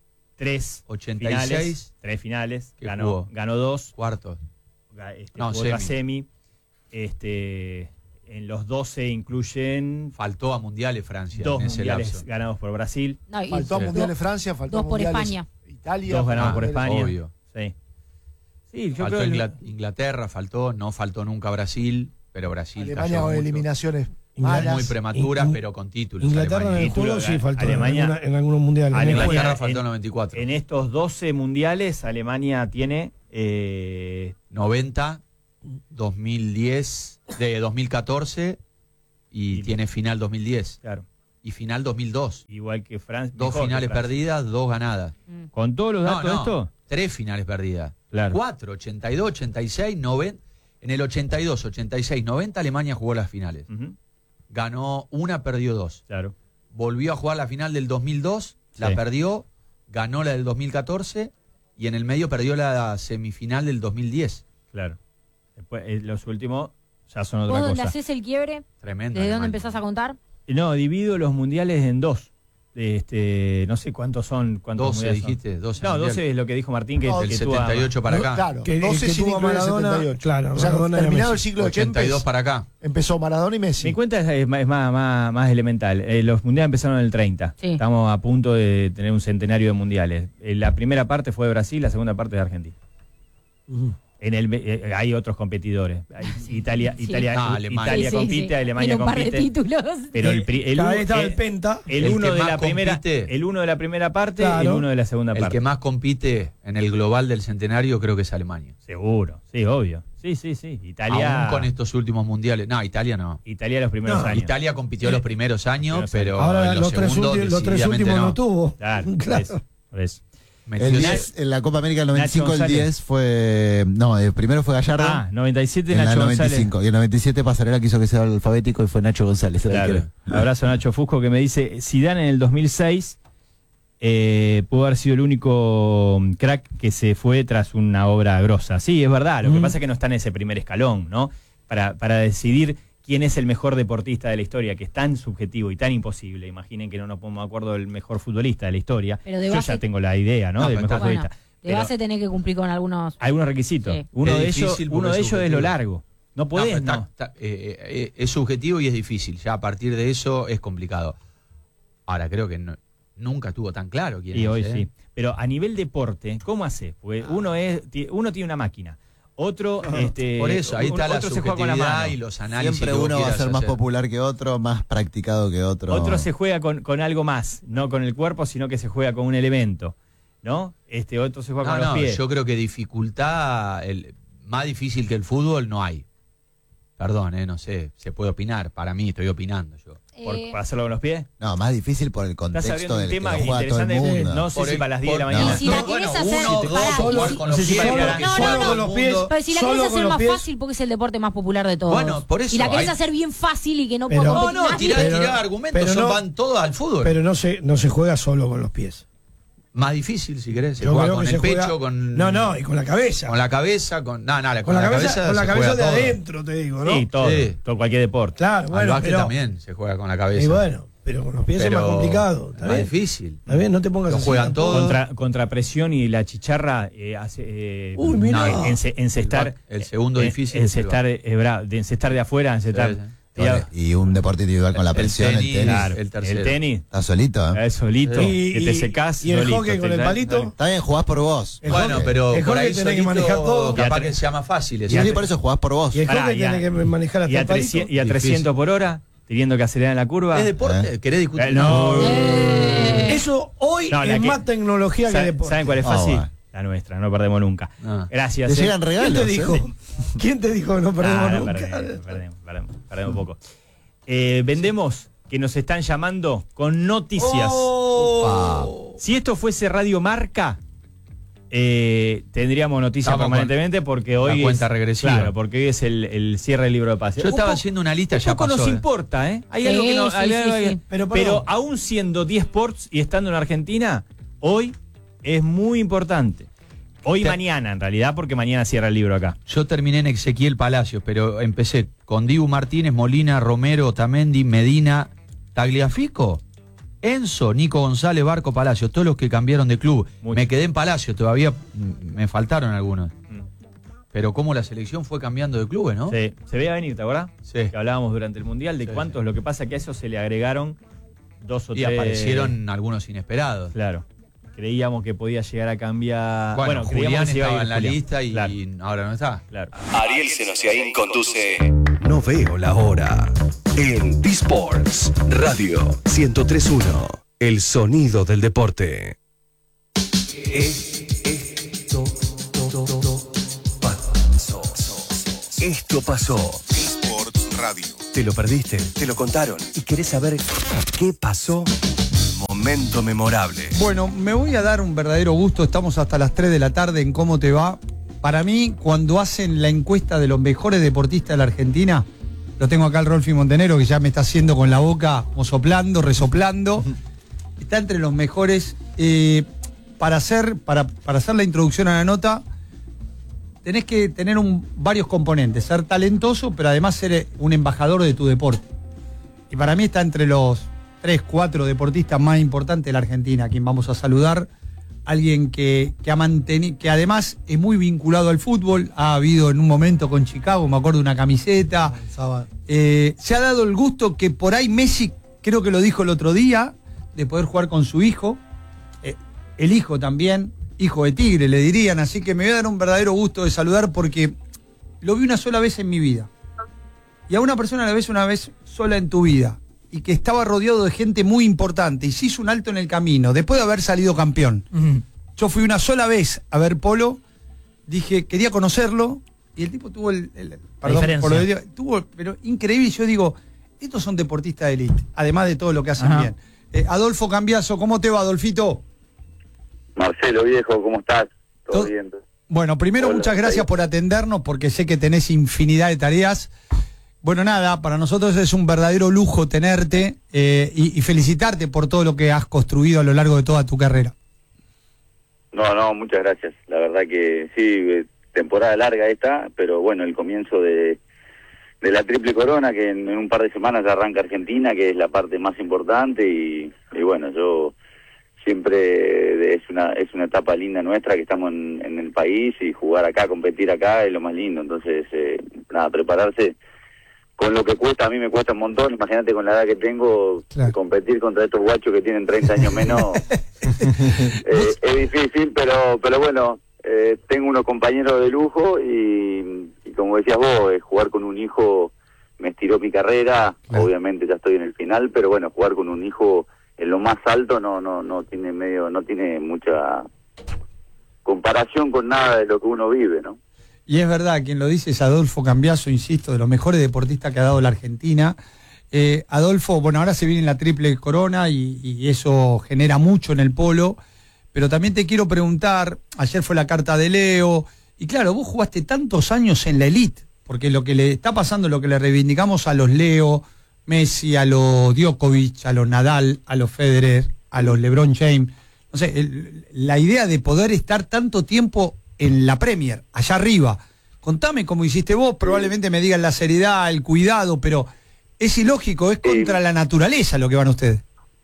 S1: tres
S3: ochenta y
S1: finales,
S3: seis,
S1: tres finales,
S3: ¿Qué
S1: ganó,
S3: jugó?
S1: ganó dos,
S3: cuartos.
S1: ga- este,
S3: No,
S1: jugó otra
S3: semi.
S1: semi. Este, en los doce incluyen
S3: Faltó a mundiales Francia
S1: dos
S3: en ese
S1: mundiales
S3: lapso.
S1: ganados por Brasil,
S4: No, y-
S5: Faltó a
S3: Sí.
S5: Mundiales Francia, faltó
S4: dos
S5: a
S4: por
S5: Mundiales
S4: España.
S5: Italia.
S1: dos ganados
S3: Ah,
S1: por España.
S3: obvio.
S1: Sí. Sí, yo
S3: Faltó
S1: creo que-
S3: Ingla- Inglaterra, faltó, no faltó nunca Brasil, pero Brasil
S5: Alemania
S3: cayó
S5: o
S3: mucho.
S5: eliminaciones. Malas.
S3: muy prematuras,
S2: In-
S3: pero con títulos.
S2: Inglaterra en
S3: Alemania.
S2: el juego sí faltó
S1: Alemania-
S2: en, alguna- en algunos mundiales. En el
S1: Alemania-
S2: juego.
S3: Inglaterra faltó
S1: en-
S3: el noventa y cuatro.
S1: En estos doce mundiales, Alemania tiene. Eh,
S3: noventa, dos mil diez, de dos mil catorce y
S1: Y-
S3: tiene final dos mil diez.
S1: claro,
S3: Y final dos mil dos.
S1: igual que Francia.
S3: Dos
S1: mejor que
S3: finales
S1: Francia.
S3: perdidas, dos ganadas.
S4: Mm.
S1: Con todos los
S3: No,
S1: datos de
S3: no,
S1: esto.
S3: tres finales perdidas.
S1: Claro.
S3: Cuatro, ochenta y dos, ochenta y seis, noventa. En el ochenta y dos, ochenta y seis, noventa Alemania jugó las finales.
S1: Ujú,
S3: Ganó una, perdió dos.
S1: claro.
S3: Volvió a jugar la final del dos mil dos, la
S1: Sí.
S3: perdió, ganó la del dos mil catorce y en el medio perdió la semifinal del dos mil diez.
S1: Claro. Después, eh, los últimos ya son otra
S4: ¿Vos dónde
S1: cosa.
S4: haces el quiebre?
S3: Tremendo.
S4: ¿Desde dónde
S3: Alemania.
S4: empezás a contar?
S1: No, divido los mundiales en dos. Este, no sé cuántos son. Cuántos
S3: doce
S1: mundiales son.
S3: dijiste, doce.
S1: No,
S3: mundiales.
S1: doce es lo que dijo Martín, que,
S5: No,
S3: Del
S1: que tú a-
S3: setenta y ocho para acá.
S5: Claro,
S2: Que-
S5: doce
S2: que
S5: sin
S2: tuvo
S5: incluir el
S2: Maradona,
S5: setenta y ocho.
S2: claro,
S5: o sea,
S2: Maradona y
S5: terminado el
S2: Messi.
S5: siglo de
S3: ochenta y dos
S5: Kempes,
S3: para acá.
S5: empezó Maradona y Messi.
S1: Mi cuenta es, es más, es más, más- más elemental. Eh, los mundiales empezaron en el treinta.
S4: Sí.
S1: Estamos a punto de tener un centenario de mundiales. Eh, la primera parte fue de Brasil, la segunda parte de Argentina.
S2: Ujú.
S1: En el eh, hay otros competidores. Hay Italia,
S4: Sí.
S1: Italia,
S3: Ah, Alemania.
S1: Italia
S4: Sí, sí,
S1: compite,
S4: sí.
S1: Alemania
S4: Tiene un par de
S1: compite.
S4: títulos.
S1: Pero el, pri- el,
S2: Cada
S1: u-
S2: vez estaba
S1: eh,
S2: el Penta.
S1: el
S3: El
S1: uno
S3: que
S1: de
S3: más
S1: la primera,
S3: compite.
S1: el uno de la primera parte,
S2: Claro.
S1: el uno de la segunda
S3: El
S1: parte.
S3: que más compite en el global del centenario creo que es Alemania.
S1: Seguro, sí, obvio. Sí, sí, sí. Italia.
S3: Aún con estos últimos mundiales. No, Italia no.
S1: Italia los primeros
S2: No,
S1: años.
S3: Italia compitió los primeros años,
S1: Primeros
S3: pero
S2: Ahora
S3: en los,
S2: los tres,
S3: segundos
S2: últimos, los tres
S3: decididamente
S2: últimos no,
S3: no.
S2: tuvo.
S1: Claro, por
S2: Claro.
S1: eso, por eso.
S3: Metió
S6: El
S3: diez.
S6: diez, en la Copa América del noventa y cinco,
S1: Nacho
S6: el diez fue. No, el primero fue Gallardo.
S1: Ah, noventa y siete
S6: en la
S1: Nacho
S6: noventa y
S1: González.
S6: cinco. Y en el noventa y siete Pasarela quiso que sea alfabético y fue Nacho González. el
S1: Claro.
S6: arquero.
S1: Abrazo a Nacho Fusco que me dice, Zidane en el dos mil seis eh, pudo haber sido el único crack que se fue tras una obra grosa. Sí, es verdad, lo que
S2: Mm.
S1: pasa es que no está en ese primer escalón, ¿no? Para, para decidir quién es el mejor deportista de la historia, que es tan subjetivo y tan imposible. Imaginen que no nos ponemos de acuerdo del mejor futbolista de la historia.
S4: Pero de
S1: Yo
S4: base-
S1: ya tengo la idea, ¿no?
S3: No,
S1: del
S3: pero
S1: mejor
S3: está-
S4: Bueno,
S1: futbolista.
S4: de
S1: Pero
S4: base tenés que cumplir con algunos.
S1: algunos requisitos.
S4: Sí.
S1: Uno
S3: Es
S1: de ellos,
S3: difícil porque
S1: uno de
S3: es
S1: ellos es lo
S3: subjetivo.
S1: largo. No
S3: No,
S1: podés,
S3: pero
S1: no.
S3: está- está- eh, eh, es subjetivo y es difícil. Ya a partir de eso es complicado. Ahora, creo que no- nunca estuvo tan claro quién
S1: Y
S3: es.
S1: hoy
S3: ¿eh?
S1: sí. Pero a nivel deporte, ¿cómo hace? Porque uno es ti- uno tiene una máquina, otro este
S3: Por eso, ahí
S1: un-
S3: está la
S1: otro se juega con la
S3: subjetividad
S1: mano.
S3: y los análisis.
S6: Siempre
S3: que vos
S6: uno va a
S3: quieras
S6: ser más
S3: hacer.
S6: popular que otro, más practicado que otro.
S1: Otro se juega con, con algo más, no con el cuerpo, sino que se juega con un elemento, ¿no? Este otro se juega
S3: No,
S1: con los
S3: no,
S1: pies.
S3: yo creo que dificultad, el, más difícil que el fútbol no hay. Perdón, eh, no sé, se puede opinar. Para mí, estoy opinando yo.
S1: Por,
S4: Eh,
S1: por hacerlo con los pies.
S6: No, más difícil por el
S1: Estás
S6: contexto
S1: abriendo un
S6: del que
S1: tema
S6: lo juega todo el
S1: interesante.
S6: mundo.
S1: No sé
S3: Por
S1: si
S3: el-
S1: para las diez de la
S3: por-
S1: mañana.
S4: Y si la querés hacer,
S3: uno, dos,
S4: pará,
S3: jugar
S4: y si-
S3: con los
S1: no sé si
S3: pies,
S1: para-
S3: creo que
S4: no,
S3: todo
S4: no,
S3: el
S2: con los pies.
S3: mundo-
S4: Pero si la
S2: Solo
S4: querés
S2: con
S4: hacer
S2: los
S4: más
S2: pies.
S4: fácil porque es el deporte más popular de todos.
S3: Bueno, por eso,
S4: Y la querés
S3: hay-
S4: hacer bien fácil y que no
S2: Pero-
S4: pueda
S3: No,
S4: competir
S3: no,
S4: nadie.
S3: tirá,
S2: Pero-
S3: tirá argumentos,
S2: pero
S3: son-
S2: no-
S3: van todos al fútbol.
S2: Pero no se, no se juega solo con los pies.
S3: Más difícil, si querés. Se
S2: Yo
S3: juega
S2: creo
S3: con
S2: que
S3: el
S2: se juega-
S3: pecho, con.
S2: No, no, y con la cabeza.
S3: Con la cabeza, con. No, no,
S2: Con la cabeza, con la
S3: se
S2: cabeza
S3: juega
S2: de
S3: todo.
S2: adentro, te digo, ¿no?
S1: Sí, todo,
S3: Sí.
S1: todo, cualquier deporte.
S2: Claro,
S3: Al
S2: bueno,
S3: básquet
S2: pero,
S3: también se juega con la cabeza.
S2: y bueno, pero con los pies
S3: Pero
S2: es más complicado. ¿Está
S3: más
S2: bien?
S3: difícil.
S2: Está bien, no te pongas
S3: Lo
S2: así
S3: juegan
S2: tampoco.
S3: todos.
S1: Contra, contra presión y la chicharra eh, hace. eh,
S2: Uy, mirá.
S1: no, ence- encestar.
S3: El ba- el segundo
S1: eh,
S3: difícil es el
S1: Encestar, eh, bra- de encestar de afuera, encestar.
S3: Sí, sí.
S1: Ya-
S6: Y un deporte individual con la
S3: El
S6: presión, el
S3: tenis,
S6: tenis.
S1: claro,
S3: el tercero.
S1: el tenis.
S6: Está solito, ¿eh?
S1: Es solito,
S2: Y-
S1: que te
S2: y-
S1: secás.
S2: y el
S1: solito,
S2: hockey con
S1: te-
S2: el palito.
S6: Está bien, jugás por vos.
S2: El
S3: Bueno,
S2: hockey-
S3: pero
S2: el
S3: por
S2: hockey
S3: ahí
S2: tenés que
S3: solito,
S2: manejar todo.
S3: capaz
S1: Y a
S3: que sea más fácil.
S6: Sí,
S3: eso.
S6: sí, por eso jugás por vos.
S2: Y el
S1: Pará,
S2: hockey
S1: y a-
S2: tiene que manejar hasta
S1: Y a,
S2: el palito.
S1: trescientos, y a
S3: Difícil.
S1: trescientos por hora, teniendo que acelerar en la curva.
S3: ¿Es deporte?
S6: ¿Eh?
S3: ¿Querés discutir?
S1: Eh, no.
S4: Eh,
S2: Eso hoy
S1: No, la
S2: es
S1: que-
S2: más tecnología que
S1: ¿Saben,
S2: deporte.
S1: ¿Saben cuál es
S6: Ah,
S1: fácil?
S6: bueno.
S1: La nuestra, no perdemos nunca.
S3: Ah.
S1: Gracias.
S6: Te
S1: eh.
S6: llegan regalos.
S2: ¿Quién te dijo?
S6: ¿eh?
S2: ¿Quién te dijo que no perdemos
S1: Ah, no,
S2: nunca?
S1: perdemos, perdemos, perdemos, perdemos poco. Eh, vendemos que nos están llamando con noticias.
S3: Oh.
S1: Si esto fuese Radio Marca, eh, tendríamos noticias
S3: Estamos con
S1: permanentemente porque hoy
S3: la cuenta
S1: es,
S3: regresiva.
S1: Claro, porque hoy es el, el cierre del libro de pases.
S3: Yo
S1: Un
S3: estaba
S1: poco-
S3: haciendo una lista,
S1: un
S3: ya
S1: poco
S3: pasó.
S1: nos
S3: eh.
S1: importa, ¿eh? Hay
S4: Sí,
S1: algo que no,
S4: sí,
S1: hay
S4: sí,
S1: algo que-
S4: sí.
S2: Pero,
S1: Pero,
S2: perdón.
S1: aún siendo diez Sports y estando en Argentina, hoy es muy importante. Hoy y
S3: Te-
S1: mañana, en realidad, porque mañana cierra el libro acá.
S3: Yo terminé en Ezequiel Palacios, pero empecé con Dibu Martínez, Molina, Romero, Otamendi, Medina, Tagliafico, Enzo, Nico González, Barco, Palacios, todos los que cambiaron de club.
S1: Mucho.
S3: Me quedé en Palacios, todavía mm, me faltaron algunos.
S1: Mm.
S3: Pero cómo la selección fue cambiando de clubes, ¿no?
S1: Se, se veía venir, ¿te acordás?
S3: Sí.
S1: Que hablábamos durante el Mundial de
S3: Sí,
S1: cuántos,
S3: sí.
S1: lo que pasa que a eso se le agregaron dos o
S3: Y
S1: tres.
S3: aparecieron algunos inesperados.
S1: Claro. Creíamos que podía llegar a cambiar.
S3: Bueno,
S1: creíamos
S3: Julián
S1: que se iba a
S3: estaba
S1: ir
S3: en la
S1: Julián.
S3: lista y,
S1: Claro,
S3: ahora no está.
S1: claro.
S7: Ariel Senosiaín conduce
S8: No veo la hora.
S7: En B-Sports Radio ciento tres punto uno. El sonido del deporte. Esto pasó. Esto pasó.
S8: B-Sports Radio.
S7: ¿Te lo perdiste? ¿Te lo contaron? ¿Y querés saber qué pasó? Momento memorable.
S9: Bueno, me voy a dar un verdadero gusto. Estamos hasta las tres de la tarde en Cómo Te Va. Para mí, cuando hacen la encuesta de los mejores deportistas de la Argentina, lo tengo acá el Rolfi Montenegro, que ya me está haciendo con la boca, como soplando, resoplando. Está entre los mejores. Eh, para, hacer, para, para hacer la introducción a la nota, tenés que tener un, varios componentes. Ser talentoso, pero además ser un embajador de tu deporte. Y para mí está entre los tres, cuatro deportistas más importantes de la Argentina, a quien vamos a saludar. Alguien que, que ha mantenido, que además es muy vinculado al fútbol, ha habido en un momento con Chicago, me acuerdo, una camiseta. Eh, se ha dado el gusto que por ahí Messi, creo que lo dijo el otro día, de poder jugar con su hijo, eh, el hijo también, hijo de Tigre le dirían, así que me voy a dar un verdadero gusto de saludar porque lo vi una sola vez en mi vida. Y a una persona la ves una vez sola en tu vida, y que estaba rodeado de gente muy importante y se hizo un alto en el camino después de haber salido campeón. Uh-huh. Yo fui una sola vez a ver polo, dije, quería conocerlo, y el tipo tuvo el, el perdón por lo que digo, tuvo, pero increíble. Y yo digo, estos son deportistas de élite, además de todo lo que hacen uh-huh. bien. Eh, Adolfo Cambiaso, ¿cómo te va, Adolfito?
S10: Marcelo, viejo, ¿cómo estás? ¿Todo, ¿Todo? bien?
S9: Bueno, primero Hola, muchas gracias ahí. por atendernos, porque sé que tenés infinidad de tareas. Bueno, nada, para nosotros es un verdadero lujo tenerte eh, y, y felicitarte por todo lo que has construido a lo largo de toda tu carrera.
S10: No, no, muchas gracias. La verdad que sí, temporada larga esta, pero bueno, el comienzo de, de la Triple Corona, que en, en un par de semanas ya arranca Argentina, que es la parte más importante, y, y bueno, yo siempre es una es una etapa linda nuestra, que estamos en, en el país, y jugar acá, competir acá es lo más lindo. Entonces, eh, nada, prepararse con lo que cuesta. A mí me cuesta un montón, imagínate con la edad que tengo, claro. competir contra estos guachos que tienen treinta años menos, eh, es difícil, pero pero bueno, eh, tengo unos compañeros de lujo, y, y como decías vos, eh, jugar con un hijo me estiró mi carrera, claro. obviamente ya estoy en el final, pero bueno, jugar con un hijo en lo más alto no no no tiene medio no tiene mucha comparación con nada de lo que uno vive, ¿no?
S9: Y es verdad, quien lo dice es Adolfo Cambiaso, insisto, de los mejores deportistas que ha dado la Argentina. Eh, Adolfo, bueno, ahora se viene la Triple Corona y, y eso genera mucho en el polo, pero también te quiero preguntar, ayer fue la carta de Leo, y claro, vos jugaste tantos años en la elite, porque lo que le está pasando, lo que le reivindicamos a los Leo, Messi, a los Djokovic, a los Nadal, a los Federer, a los LeBron James, no sé, el, la idea de poder estar tanto tiempo en la Premier, allá arriba. Contame cómo hiciste vos, probablemente me digan la seriedad, el cuidado, pero es ilógico, es contra sí. la naturaleza lo que van ustedes.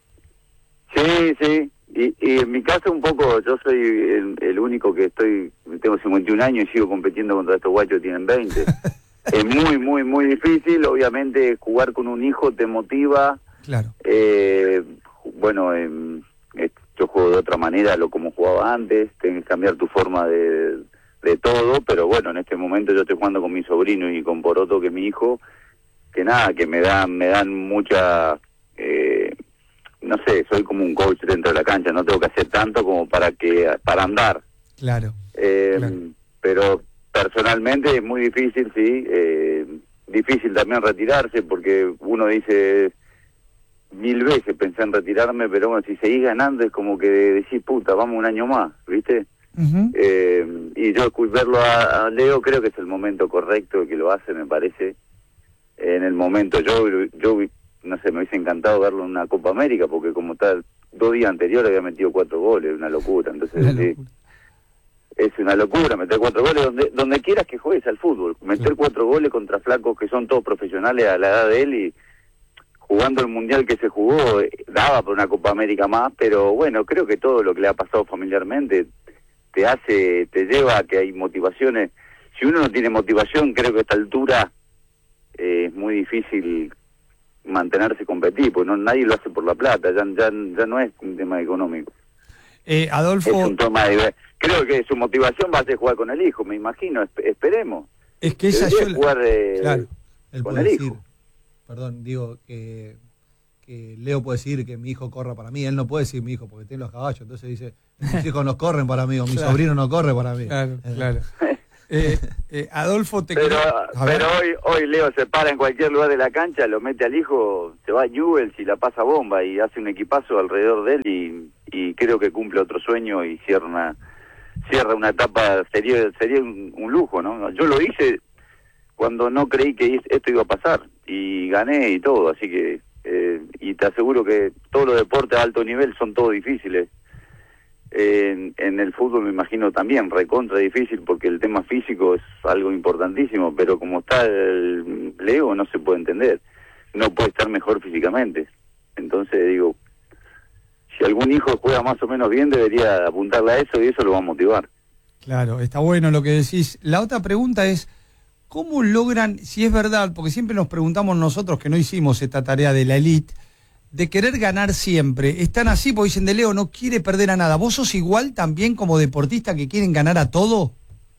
S10: Sí, sí, y, y en mi caso un poco, yo soy el, el único que estoy, tengo cincuenta y un años y sigo compitiendo contra estos guachos que tienen veinte. Es muy, muy, muy difícil, obviamente jugar con un hijo te motiva.
S9: Claro.
S10: Eh, bueno, eh, yo juego de otra manera a lo como jugaba antes, tenés que cambiar tu forma de, de todo, pero bueno, en este momento yo estoy jugando con mi sobrino y con Poroto, que es mi hijo, que nada, que me dan, me dan mucha, eh, no sé, soy como un coach dentro de la cancha, no tengo que hacer tanto como para que, para andar.
S9: Claro.
S10: Eh,
S9: claro.
S10: Pero personalmente es muy difícil, sí, eh, difícil también retirarse, porque uno dice, mil veces pensé en retirarme, pero bueno, si seguís ganando es como que decís, puta, vamos un año más, ¿viste? Uh-huh. eh, y yo verlo a, a Leo creo que es el momento correcto que lo hace, me parece, en el momento. Yo, yo no sé, me hubiese encantado verlo en una Copa América, porque como tal, dos días anteriores había metido cuatro goles, una locura, entonces una locura. Sí, es una locura meter cuatro goles donde donde quieras que juegues al fútbol, meter sí. cuatro goles contra flacos que son todos profesionales a la edad de él, y jugando el mundial que se jugó, daba por una Copa América más, pero bueno, creo que todo lo que le ha pasado familiarmente te hace, te lleva a que hay motivaciones. Si uno no tiene motivación, creo que a esta altura eh, es muy difícil mantenerse competitivo, porque no, nadie lo hace por la plata, ya, ya, ya no es un tema económico.
S9: Eh, Adolfo...
S10: Es un tema de... Creo que su motivación va a ser jugar con el hijo, me imagino, esp- esperemos.
S9: Es que esa
S10: Debería
S9: yo...
S10: jugar eh,
S9: claro,
S10: con el hijo.
S9: perdón, digo que, que Leo puede decir que mi hijo corra para mí, él no puede decir mi hijo porque tiene los caballos, entonces dice, mis hijos no corren para mí, o mi
S8: Claro.
S9: sobrino no corre para mí.
S8: Claro,
S9: Eh,
S8: claro. Eh, eh, Adolfo, te
S10: Pero,
S8: quería- a ver.
S10: pero hoy, hoy Leo se para en cualquier lugar de la cancha, lo mete al hijo, se va a Newell's y la pasa bomba y hace un equipazo alrededor de él y, y creo que cumple otro sueño y cierra una, cierra una etapa, sería, sería un, un lujo, ¿no? Yo lo hice cuando no creí que esto iba a pasar y gané y todo, así que, eh, y te aseguro que todos los deportes a alto nivel son todos difíciles. En, en el fútbol me imagino también, recontra difícil porque el tema físico es algo importantísimo, pero como está el Leo no se puede entender, no puede estar mejor físicamente. Entonces digo, si algún hijo juega más o menos bien debería apuntarle a eso y eso lo va a motivar.
S8: Claro, está bueno lo que decís. La otra pregunta es, ¿cómo logran, si es verdad, porque siempre nos preguntamos nosotros que no hicimos esta tarea de la elite, de querer ganar siempre? Están así porque dicen de Leo, no quiere perder a nada. ¿Vos sos igual también como deportista que quieren ganar a todo?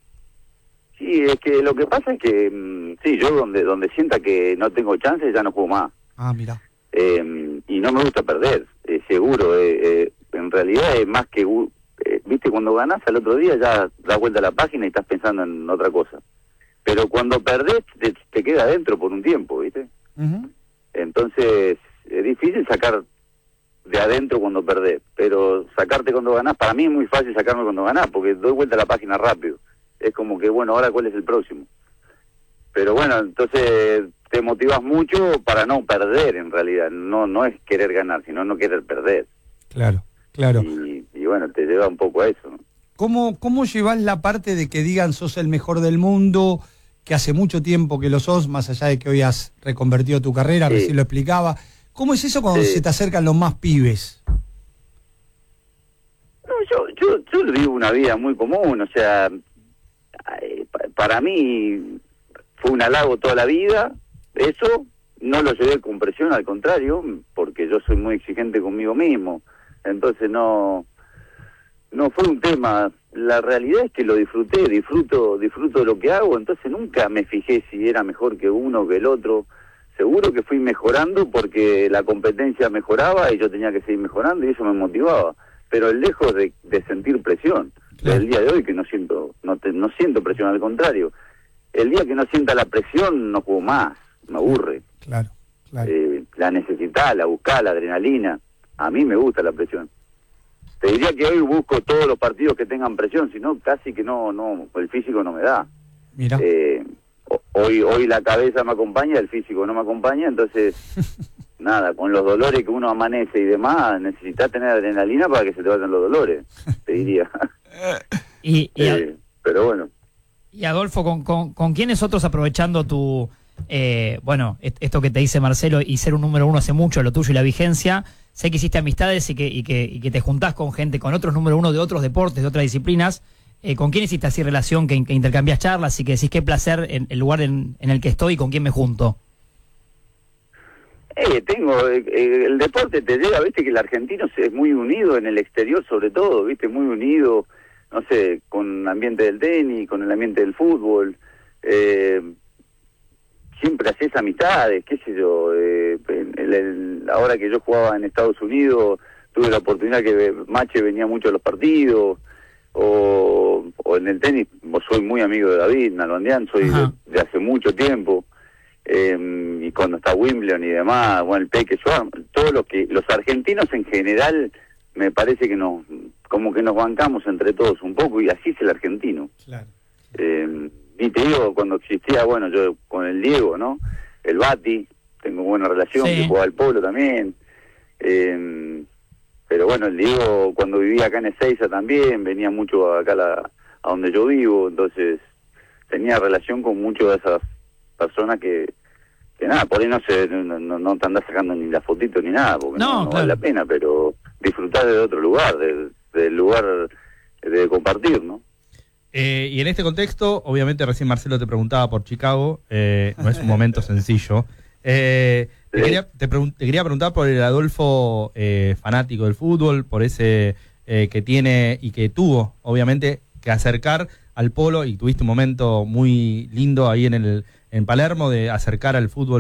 S10: Sí, es que lo que pasa es que, mm, sí, yo donde donde sienta que no tengo chances ya no juego más.
S8: Ah, mira.
S10: Eh, y no me gusta perder, eh, seguro. Eh, eh, en realidad es más que, gu- eh, viste, cuando ganás al otro día ya das vuelta a la página y estás pensando en otra cosa. Pero cuando perdés te, te queda adentro por un tiempo, viste.
S8: Uh-huh.
S10: Entonces es difícil sacar de adentro cuando perdés, pero sacarte cuando ganás, para mí es muy fácil sacarme cuando ganás, porque doy vuelta a la página rápido. Es como que, bueno, ahora cuál es el próximo. Pero bueno, entonces te motivas mucho para no perder en realidad, no no es querer ganar, sino no querer perder.
S8: Claro, claro.
S10: Y, y bueno, te lleva un poco a eso, ¿no?
S8: ¿Cómo, ¿Cómo llevas la parte de que digan sos el mejor del mundo, que hace mucho tiempo que lo sos, más allá de que hoy has reconvertido tu carrera,
S10: Sí.
S8: recién lo explicaba? ¿Cómo es eso cuando
S10: Sí.
S8: se te acercan los más pibes?
S10: No, yo, yo, yo vivo una vida muy común, o sea, eh, pa- para mí fue un halago toda la vida, eso no lo llevé con presión, al contrario, porque yo soy muy exigente conmigo mismo, entonces no, no fue un tema. La realidad es que lo disfruté, disfruto, disfruto de lo que hago, entonces nunca me fijé si era mejor que uno o que el otro. Seguro que fui mejorando porque la competencia mejoraba y yo tenía que seguir mejorando y eso me motivaba. Pero lejos de, de sentir presión,
S8: Claro.
S10: el día de hoy que no siento, no, te, no siento presión, al contrario. El día que no sienta la presión no juego más, me aburre.
S8: Claro, claro.
S10: Eh, la necesitás, la buscás, la adrenalina. A mí me gusta la presión. Te diría que hoy busco todos los partidos que tengan presión, si no, casi que no, no, el físico no me da.
S8: Mira.
S10: Eh, ho- hoy hoy la cabeza me acompaña, el físico no me acompaña, entonces, nada, con los dolores que uno amanece y demás, necesitas tener adrenalina para que se te vayan los dolores, te diría.
S11: Y, y, a-
S10: Eh, pero bueno.
S11: y Adolfo, ¿con, con, con quiénes otros aprovechando tu, eh, bueno, est- esto que te dice Marcelo y ser un número uno hace mucho, lo tuyo y la vigencia? Sé que hiciste amistades y que, y que, y que te juntás con gente, con otros número uno de otros deportes, de otras disciplinas. Eh, ¿Con quién hiciste así relación, que, que intercambias charlas y que decís qué placer en el lugar en, en el que estoy y con quién me junto?
S10: Eh, tengo, eh, eh, el deporte te llega, viste que el argentino es muy unido en el exterior sobre todo, viste, muy unido, no sé, con el ambiente del tenis, con el ambiente del fútbol, eh, siempre haces amistades, qué sé yo, eh, el- el- ahora que yo jugaba en Estados Unidos, tuve la oportunidad que Mache venía mucho a los partidos, o, o en el tenis, soy muy amigo de David Nalbandián, soy de, de hace mucho tiempo, eh, y cuando está Wimbledon y demás, bueno, el Peque Schwarm, todos los que, los argentinos en general, me parece que nos, como que nos bancamos entre todos un poco, y así es el argentino.
S8: Claro.
S10: Eh, y te digo, cuando existía, bueno, yo con el Diego, ¿no? El Bati, tengo buena relación,
S11: Sí.
S10: que jugaba al polo también. Eh, pero bueno, el Diego, cuando vivía acá en Ezeiza también, venía mucho acá a, la, a donde yo vivo, entonces tenía relación con muchas de esas personas que, que nada, por ahí no, se, no, no, no te andás sacando ni la fotito ni nada, porque
S11: No,
S10: no, no
S11: claro.
S10: vale la pena, pero disfrutar de otro lugar, del, del lugar de compartir, ¿no?
S12: Eh, y en este contexto, obviamente recién Marcelo te preguntaba por Chicago, eh, no es un momento sencillo. Eh, te,
S10: Sí.
S12: quería, te, pregun- te quería preguntar por el Adolfo eh, fanático del fútbol, por ese eh, que tiene y que tuvo, obviamente, que acercar al polo, y tuviste un momento muy lindo ahí en el en Palermo de acercar al fútbol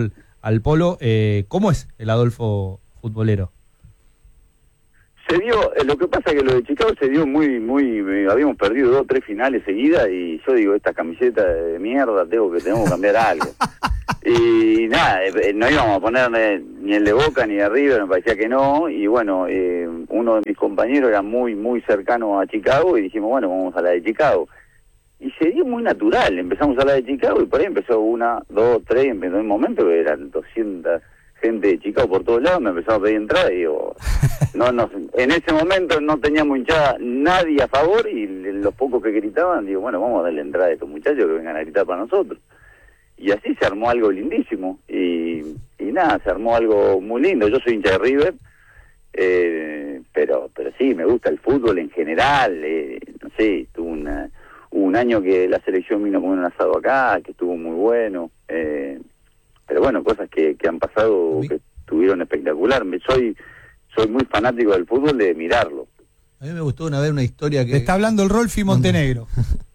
S12: al polo. Eh, ¿Cómo es el Adolfo futbolero?
S10: Se dio, eh, lo que pasa es que lo de Chicago se dio muy, muy, eh, habíamos perdido dos, tres finales seguidas y yo digo, esta camiseta de mierda, tengo que, tenemos que cambiar algo. Y nada, eh, no íbamos a poner eh, ni el de Boca ni de River, me parecía que no, y bueno, eh, uno de mis compañeros era muy, muy cercano a Chicago y dijimos, bueno, vamos a la de Chicago. Y se dio muy natural, empezamos a la de Chicago y por ahí empezó una, dos, tres, empezó en un momento que eran doscientas gente de Chicago por todos lados, me empezaron a pedir entrada y digo, no, no, en ese momento no teníamos hinchada nadie a favor y los pocos que gritaban, digo, bueno, vamos a darle entrada a estos muchachos que vengan a gritar para nosotros. Y así se armó algo lindísimo y, y nada, se armó algo muy lindo. Yo soy hincha de River, eh, pero pero sí, me gusta el fútbol en general, eh, no sé, tuve una, un año que la selección vino a comer un asado acá, que estuvo muy bueno, eh, pero bueno, cosas que, que han pasado que estuvieron espectacular. Me, soy soy muy fanático del fútbol, de mirarlo.
S6: A mí me gustó una vez una historia que...
S9: Te está hablando el Rolfi Montenegro.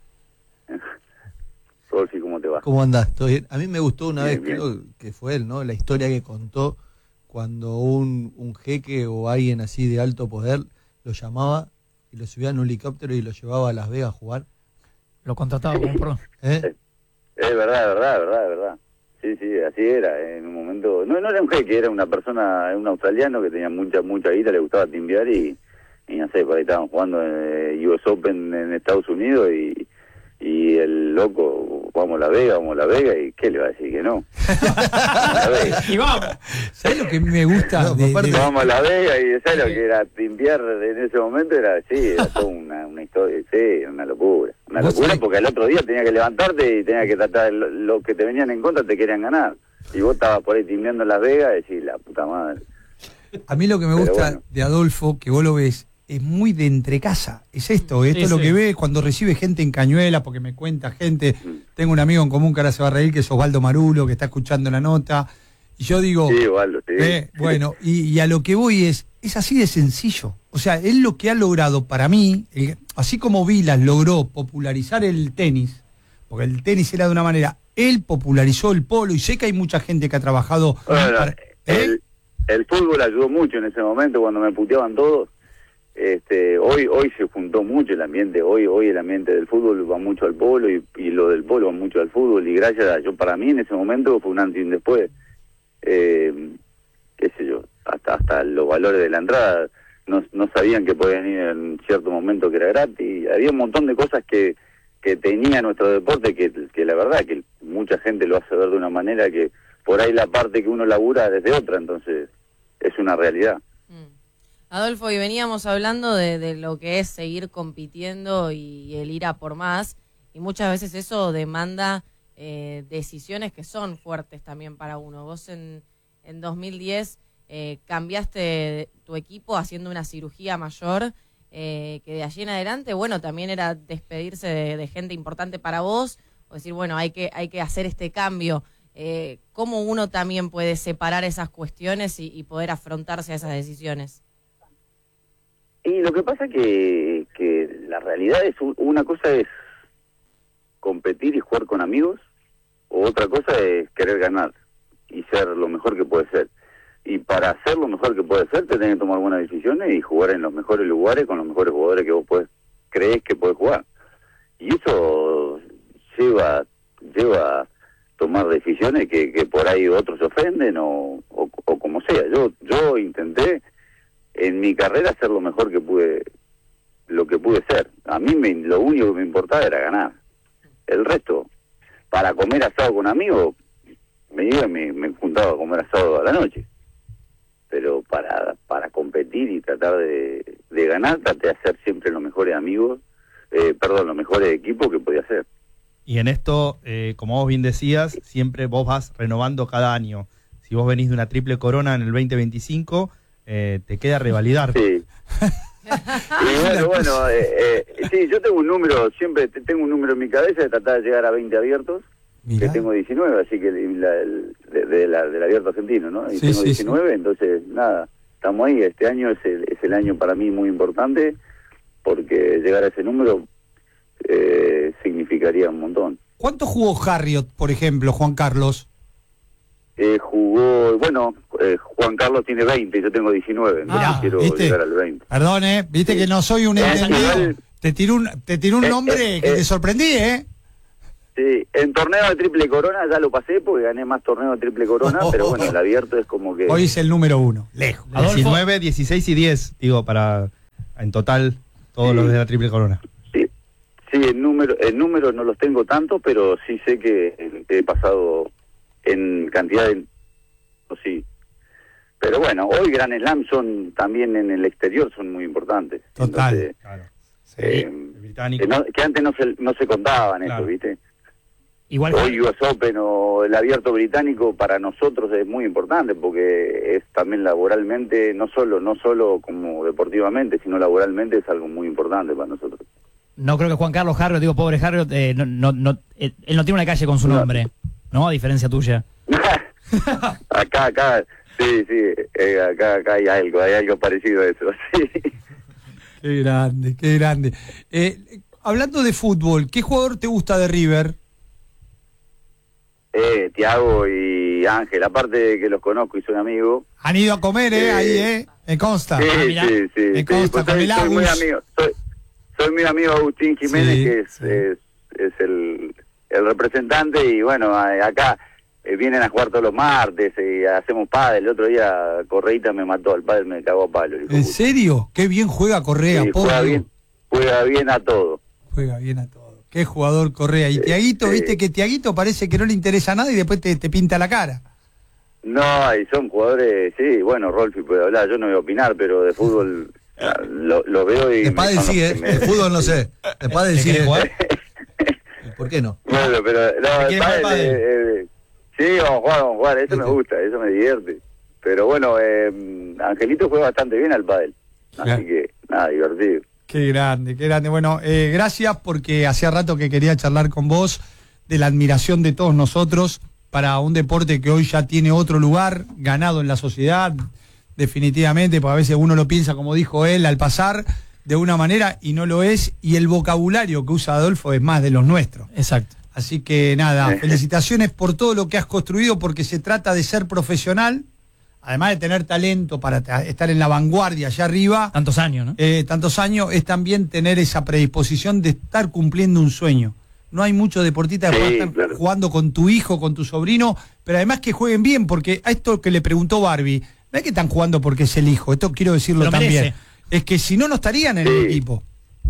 S10: Rolfi, ¿cómo te va?
S6: ¿Cómo andás? ¿Todo bien? A mí me gustó una
S10: Bien,
S6: vez,
S10: bien.
S6: creo que fue él, ¿no? La historia que contó cuando un, un jeque o alguien así de alto poder lo llamaba y lo subía en un helicóptero y lo llevaba a Las Vegas a jugar.
S11: Lo contrataba como pro.
S6: ¿Eh?
S10: Es verdad, es verdad, es verdad, es verdad. Sí, sí, así era, en un momento... No, no era un jeque, era una persona, un australiano que tenía mucha, mucha guita, le gustaba timbear y, y no sé, por ahí estaban jugando en U S Open en Estados Unidos y, y el loco, vamos a La Vega, vamos a La Vega, y ¿qué le va a decir que no?
S11: Y vamos.
S9: ¿Sabes lo que me gusta?
S6: No,
S9: de-
S6: aparte-
S9: de-
S10: Vamos a La Vega y ¿sabes lo que era timbear en ese momento? Era, sí, era toda una, una historia, sí, una locura. Una
S9: ¿Vos
S10: locura
S9: sabés?
S10: porque al otro día tenía que levantarte y tenía que tratar, lo, lo que te venían en contra te querían ganar. Y vos estabas por ahí timbeando en Las Vegas y decís, la puta madre.
S9: A mí lo que me
S10: Pero
S9: gusta
S10: bueno.
S9: de Adolfo, que vos lo ves, es muy de entrecasa. Es esto, esto
S11: Sí,
S9: es lo
S11: sí.
S9: que ves cuando recibe gente en Cañuela, porque me cuenta gente. Tengo un amigo en común que ahora se va a reír, que es Osvaldo Marulo, que está escuchando la nota. Y yo digo,
S10: Sí, Osvaldo, sí.
S9: eh, bueno, y, y a lo que voy es, es así de sencillo. O sea, él lo que ha logrado para mí, el- así como Vilas logró popularizar el tenis, porque el tenis era de una manera, él popularizó el polo, y sé que hay mucha gente que ha trabajado...
S10: Bueno,
S9: para- ¿eh?
S10: el, el fútbol ayudó mucho en ese momento cuando me puteaban todos. Este, hoy hoy se juntó mucho el ambiente, hoy hoy el ambiente del fútbol va mucho al polo y, y lo del polo va mucho al fútbol y gracias a yo para mí en ese momento fue un antes y un después. Eh, qué sé yo, hasta hasta los valores de la entrada no, no sabían que podían ir en cierto momento que era gratis, había un montón de cosas que que tenía nuestro deporte que, que la verdad que mucha gente lo hace ver de una manera que por ahí la parte que uno labura desde otra, entonces es una realidad.
S13: Adolfo, y veníamos hablando de, de lo que es seguir compitiendo y el ir a por más, y muchas veces eso demanda eh, decisiones que son fuertes también para uno. Vos en, en dos mil diez eh, cambiaste tu equipo haciendo una cirugía mayor, eh, que de allí en adelante, bueno, también era despedirse de, de gente importante para vos, o decir, bueno, hay que, hay que hacer este cambio. Eh, ¿Cómo uno también puede separar esas cuestiones y, y poder afrontarse a esas decisiones?
S10: Y lo que pasa que, que la realidad es, un- una cosa es competir y jugar con amigos, o otra cosa es querer ganar y ser lo mejor que puede ser. Y para ser lo mejor que puede ser, te tenés que tomar buenas decisiones y jugar en los mejores lugares con los mejores jugadores que vos podés, creés que podés jugar. Y eso lleva, lleva a tomar decisiones que, que por ahí otros se ofenden o, o, o como sea. Yo, yo intenté en mi carrera hacer lo mejor que pude, lo que pude ser. A mí me, lo único que me importaba era ganar. El resto, para comer asado con amigos, me iba y me, me juntaba a comer asado a la noche. Pero para para competir y tratar de, de ganar, traté de hacer siempre los mejores amigos, eh, perdón, los mejores equipos que podía hacer.
S12: Y en esto, eh, como vos bien decías, siempre vos vas renovando cada año. Si vos venís de una triple corona en el veinte veinticinco, eh, te queda revalidar.
S10: Sí. Y bueno, bueno, eh, eh, sí, yo tengo un número, siempre te- tengo un número en mi cabeza de tratar de llegar a veinte abiertos,
S9: Mirá.
S10: que tengo diecinueve, así que el- la- el- de, de la, del abierto argentino, ¿no? Y
S9: Sí,
S10: tengo
S9: sí,
S10: diecinueve, entonces, nada, estamos ahí. Este año es el, es el año para mí muy importante, porque llegar a ese número eh, significaría un montón.
S9: ¿Cuánto jugó Harriot, por ejemplo, Juan Carlos?
S10: eh, jugó, bueno, eh, Juan Carlos tiene veinte, yo tengo diecinueve, entonces
S8: Ah,
S10: quiero
S8: ¿viste?
S10: llegar al veinte.
S8: Perdón, ¿eh? Viste que no soy un
S10: Eh,
S8: entendido.
S10: igual-
S8: Te tiró un, te tiró un
S10: Eh,
S8: nombre
S10: eh,
S8: que
S10: eh.
S8: te sorprendí, ¿eh?
S10: Sí, en torneo de triple corona ya lo pasé porque gané más torneos de triple corona, pero bueno, el abierto es como que...
S8: Hoy es el número uno, lejos.
S12: diecinueve, dieciséis y diez, digo, para en total todos
S10: Sí.
S12: los de la triple corona.
S10: Sí, sí, en número, en números no los tengo tanto, pero sí sé que he pasado en cantidad de... Sí. Pero bueno, hoy Grand Slam son también en el exterior, son muy importantes.
S8: Total.
S10: Entonces,
S12: Claro.
S10: eh,
S12: El británico.
S10: que, no- que antes no se, no se contaban
S12: Claro.
S10: eso, ¿viste?
S11: Igual
S10: Hoy U S Open o el abierto británico para nosotros es muy importante porque es también laboralmente, no solo no solo como deportivamente, sino laboralmente es algo muy importante para nosotros.
S11: no creo que Juan Carlos Harriot, digo, pobre Harriot, eh, no, no, no, eh, él no tiene una calle con su
S10: No.
S11: nombre, ¿no? A diferencia tuya.
S10: acá, acá, sí, sí, eh, acá, acá hay algo, hay algo parecido a eso, sí.
S8: Qué grande, qué grande. Eh, hablando de fútbol, ¿qué jugador te gusta de River?
S10: Eh, Tiago y Ángel, aparte de que los conozco y soy amigo.
S8: Han ido a comer, ¿eh?
S10: Eh,
S8: Ahí, ¿eh? Me consta.
S10: Sí,
S8: Ah, mirá.
S10: sí, sí.
S8: Me
S10: sí,
S8: consta,
S10: pues
S8: con
S10: soy,
S8: el
S10: soy muy
S8: Agus.
S10: amigo, soy, soy muy amigo de Agustín Jiménez,
S8: Sí,
S10: que es,
S8: sí.
S10: es, es el, el representante, y bueno, a- acá eh, vienen a jugar todos los martes y hacemos pádel. El otro día Correita me mató, el pádel me cagó a palo. el hijo
S8: ¿En
S10: puta.
S8: serio? Qué bien juega Correa,
S10: Sí,
S8: pobre.
S10: juega bien, juega bien a todo.
S8: Juega bien a todo. Qué jugador Correa. Y Tiaguito,
S10: sí.
S8: viste que Tiaguito parece que no le interesa nada y después te, te pinta la cara.
S10: No, y son jugadores, sí, bueno, Rolfi puede hablar, yo no voy a opinar, pero de fútbol ah, lo, lo veo y...
S6: De
S10: me-
S6: pádel
S10: son los
S6: sí,
S10: que
S6: ¿eh?
S10: me-
S6: De fútbol no sé. De pádel
S12: ¿Te
S6: sí,
S12: querés
S6: ¿eh?
S12: jugar?
S6: ¿Por qué no?
S10: Bueno, pero no, el
S12: quiere jugar
S10: pádel,
S12: pádel?
S10: eh, eh, sí, vamos a jugar, vamos a jugar, eso me gusta, eso me divierte. Pero bueno, eh, Angelito juega bastante bien al pádel,
S8: Claro.
S10: así que nada, divertido.
S8: Qué grande, qué grande. Bueno, eh, gracias porque hacía rato que quería charlar con vos de la admiración de todos nosotros para un deporte que hoy ya tiene otro lugar ganado en la sociedad, definitivamente, porque a veces uno lo piensa, como dijo él, al pasar de una manera y no lo es, y el vocabulario que usa Adolfo es más de los nuestros.
S11: Exacto.
S8: Así que nada, felicitaciones por todo lo que has construido, porque se trata de ser profesional, además de tener talento para ta- estar en la vanguardia allá arriba,
S11: Tantos años, ¿no?
S8: eh, tantos años, es también tener esa predisposición de estar cumpliendo un sueño. No hay muchos deportistas que
S10: Sí,
S8: puedan estar
S10: claro.
S8: jugando con tu hijo, con tu sobrino, pero además que jueguen bien, porque a esto que le preguntó Barbie, no es que están jugando porque es el hijo, esto quiero decirlo
S11: Lo
S8: también.
S11: merece.
S8: Es que si no, no estarían en
S10: Sí.
S8: el equipo.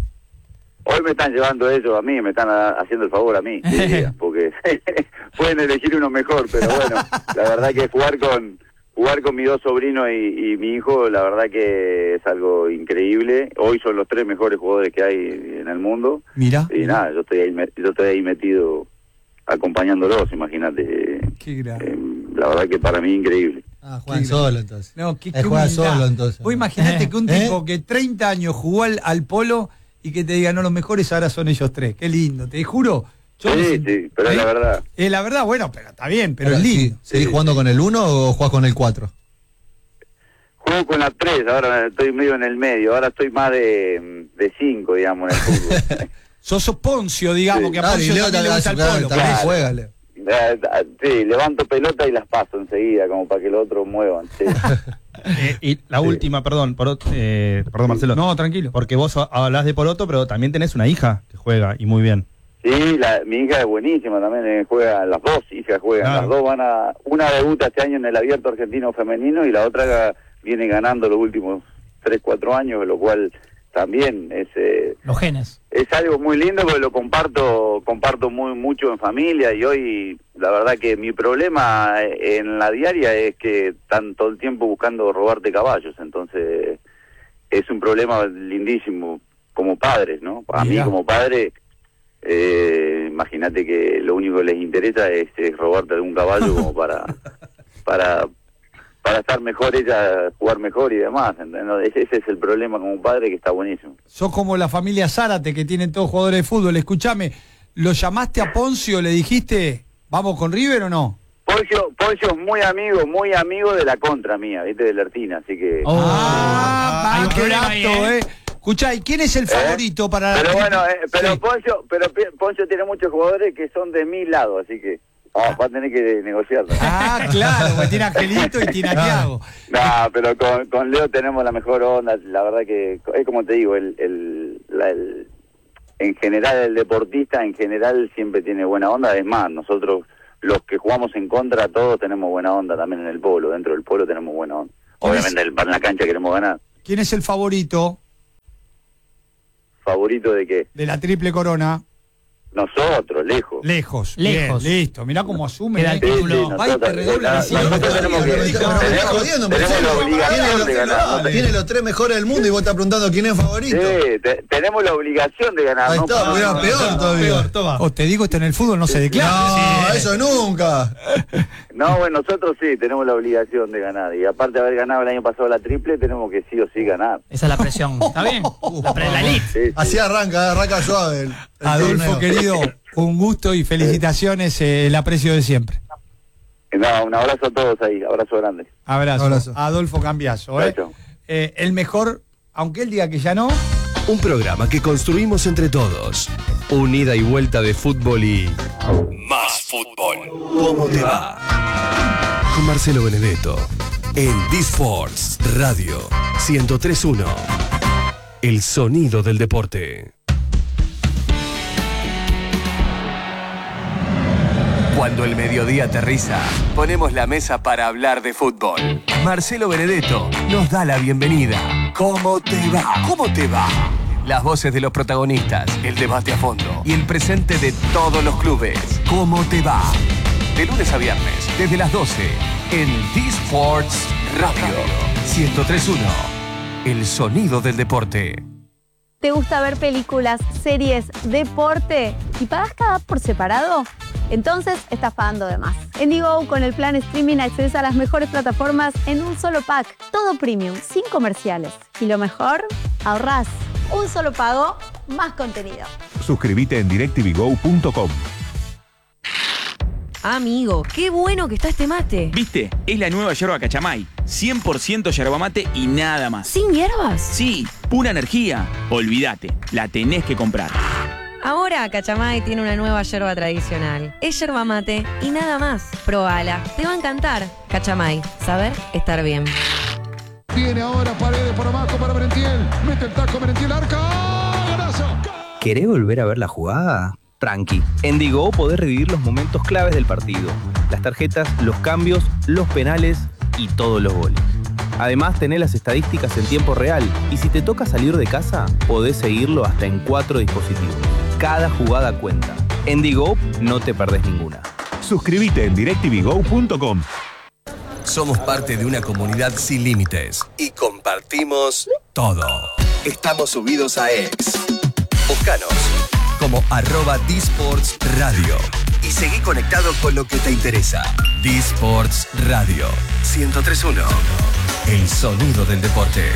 S10: Hoy me están llevando ellos a mí, me están a- haciendo el favor a mí, diría, porque pueden elegir uno mejor, pero bueno, la verdad que jugar con jugar con mis dos sobrinos y, y mi hijo, la verdad que es algo increíble. Hoy son los tres mejores jugadores que hay en el mundo.
S8: Mira.
S10: Y nada, yo estoy ahí, met- yo estoy ahí metido acompañándolos, imagínate.
S8: Qué grande.
S10: Eh, la verdad que para mí increíble.
S6: Ah, juegan
S8: Qué
S6: solo entonces.
S8: No, qué,
S6: Eh,
S8: qué
S6: juega
S8: humildad.
S6: solo entonces.
S8: Vos imaginate que un
S6: ¿Eh?
S8: tipo que treinta años jugó al, al polo y que te diga, no, los mejores ahora son ellos tres. Qué lindo, te juro. Yo
S10: Sí,
S8: me sent-
S10: sí, pero es la
S8: ¿Eh?
S10: verdad.
S8: Eh, la verdad, bueno, pero está bien, pero
S6: Ahora,
S8: es lindo.
S6: sí, ¿seguís
S10: Sí.
S6: jugando con el uno o jugás con el cuatro?
S10: Juego con las tres, ahora estoy medio en el medio, ahora estoy más de, de cinco, digamos, en el fútbol.
S8: Sos Poncio, digamos,
S10: Sí.
S8: que a
S6: Claro, y
S8: Poncio
S6: Leo
S8: también le gusta el
S6: también,
S8: polo.
S6: también
S10: Claro.
S6: juega, Leo.
S10: Eh, Sí, levanto pelota y las paso enseguida, como para que los otros muevan. Sí,
S12: Eh, y la última, perdón, por, ot- eh, perdón Marcelo.
S8: No, tranquilo.
S12: Porque vos ha- hablás de Poroto, pero también tenés una hija que juega y muy bien.
S10: sí la, mi hija es buenísima también, eh, juega, las dos hijas juegan,
S12: Claro.
S10: las dos van a... Una debuta este año en el Abierto Argentino Femenino y la otra viene ganando los últimos tres, cuatro años, lo cual también es... eh,
S11: Los genes.
S10: es algo muy lindo porque lo comparto comparto muy mucho en familia y hoy la verdad que mi problema en la diaria es que están todo el tiempo buscando robarte caballos, entonces es un problema lindísimo como padres, ¿no? A mí
S8: Mirá.
S10: como padre, eh, imagínate que lo único que les interesa es, es robarte algún caballo como para para para estar mejor ella, jugar mejor y demás, ¿entendés? Ese, ese es el problema como padre que está buenísimo.
S8: Sos como la familia Zárate, que tienen todos jugadores de fútbol. Escúchame, ¿lo llamaste a Poncio, le dijiste, vamos con River o no?
S10: Poncio, Poncio es muy amigo, muy amigo de la contra mía, ¿viste? De Lertina, así que...
S11: Oh.
S8: ah,
S11: hay un
S8: qué
S11: problema ahí,
S8: dato,
S11: ¿eh?
S8: eh. Escuchá, ¿y quién es el favorito
S10: ¿Eh?
S8: para
S10: Pero bueno, eh, pero
S8: Sí.
S10: Poncio, pero Pi- Poncio tiene muchos jugadores que son de mi lado, así que Ah, va a tener que negociarlo.
S8: Ah, claro, porque tiene Angelito y tiene a Thiago.
S10: No, pero con, con Leo tenemos la mejor onda. La verdad que es como te digo, el, el, la, el en general el deportista en general siempre tiene buena onda. Es más, nosotros los que jugamos en contra todos tenemos buena onda también en el polo. Dentro del polo tenemos buena onda. Obviamente el, en la cancha queremos ganar.
S8: ¿Quién es el favorito?
S10: ¿Favorito de qué?
S8: De la triple corona.
S10: Nosotros, lejos.
S8: Lejos.
S11: Lejos.
S8: Bien, listo. Mirá cómo asume.
S11: Queda el
S8: ¿eh?
S11: título.
S8: Va y te redobla la silla.
S10: Nosotros tenemos que... Tenemos, tenemos la obligación de ganar. ¿no?
S6: Tiene los tres mejores del mundo y vos estás preguntando quién es favorito.
S10: Sí, te, tenemos la obligación de ganar.
S6: Ahí
S10: ¿no?
S6: está, mirá,
S10: No,
S6: peor
S10: no,
S6: todavía.
S12: Peor, toma.
S8: O te digo, esto en el fútbol no se declara.
S6: No,
S8: Sí.
S6: eso nunca.
S10: No, bueno, nosotros sí, tenemos la obligación de ganar. Y aparte de haber ganado el año pasado la triple, tenemos que sí o sí ganar.
S11: Esa es la presión. ¿Está bien? La, pre- la elite.
S10: Sí, sí.
S6: Así arranca, arranca suave. El, el
S8: Adolfo,
S6: torneo.
S8: querido, un gusto y felicitaciones, eh, el aprecio de siempre.
S10: No, un abrazo a todos ahí, abrazo grande.
S8: Abrazo.
S6: Abrazo.
S8: Adolfo Cambiaso. ¿eh?
S10: Chao, chao.
S8: Eh, el mejor, aunque él diga que ya no.
S7: Un programa que construimos entre todos. Un ida y vuelta de fútbol y... más fútbol. ¿Cómo te va? Con Marcelo Benedetto. En D-Sports Radio ciento tres punto uno. El sonido del deporte. Cuando el mediodía aterriza, ponemos la mesa para hablar de fútbol. Marcelo Benedetto nos da la bienvenida. ¿Cómo te va? ¿Cómo te va? Las voces de los protagonistas, el debate a fondo y el presente de todos los clubes. ¿Cómo te va? De lunes a viernes, desde las doce, en D-Sports Radio ciento tres punto uno. El sonido del deporte.
S14: ¿Te gusta ver películas, series, deporte y pagas cada app por separado? Entonces estás pagando de más. En Digo, con el plan streaming accedes a las mejores plataformas en un solo pack. Todo premium, sin comerciales. Y lo mejor, ahorrás. Un solo pago, más contenido.
S15: Suscríbete en directv go punto com.
S16: Amigo, qué bueno que está este mate.
S17: ¿Viste? Es la nueva yerba Cachamay. cien por ciento yerba mate y nada más.
S16: ¿Sin hierbas?
S17: Sí, pura energía. Olvídate, la tenés que comprar.
S16: Ahora Cachamay tiene una nueva yerba tradicional. Es yerba mate y nada más. Probala, te va a encantar. Cachamay, saber estar bien.
S18: Viene ahora Paredes por abajo para Merentiel. Mete el taco Merentiel, arca. ¡Golazo!
S19: ¿Querés volver a ver la jugada? Tranqui. En Digo podés revivir los momentos claves del partido. Las tarjetas, los cambios, los penales y todos los goles. Además, tenés las estadísticas en tiempo real. Y si te toca salir de casa, podés seguirlo hasta en cuatro dispositivos. Cada jugada cuenta. En Digo no te perdés ninguna.
S15: Suscríbete en directv go punto com.
S7: Somos parte de una comunidad sin límites y compartimos todo. Estamos subidos a X. Búscanos como arroba D-Sports Radio y seguí conectado con lo que te interesa. D-Sports Radio ciento tres punto uno. El sonido del deporte.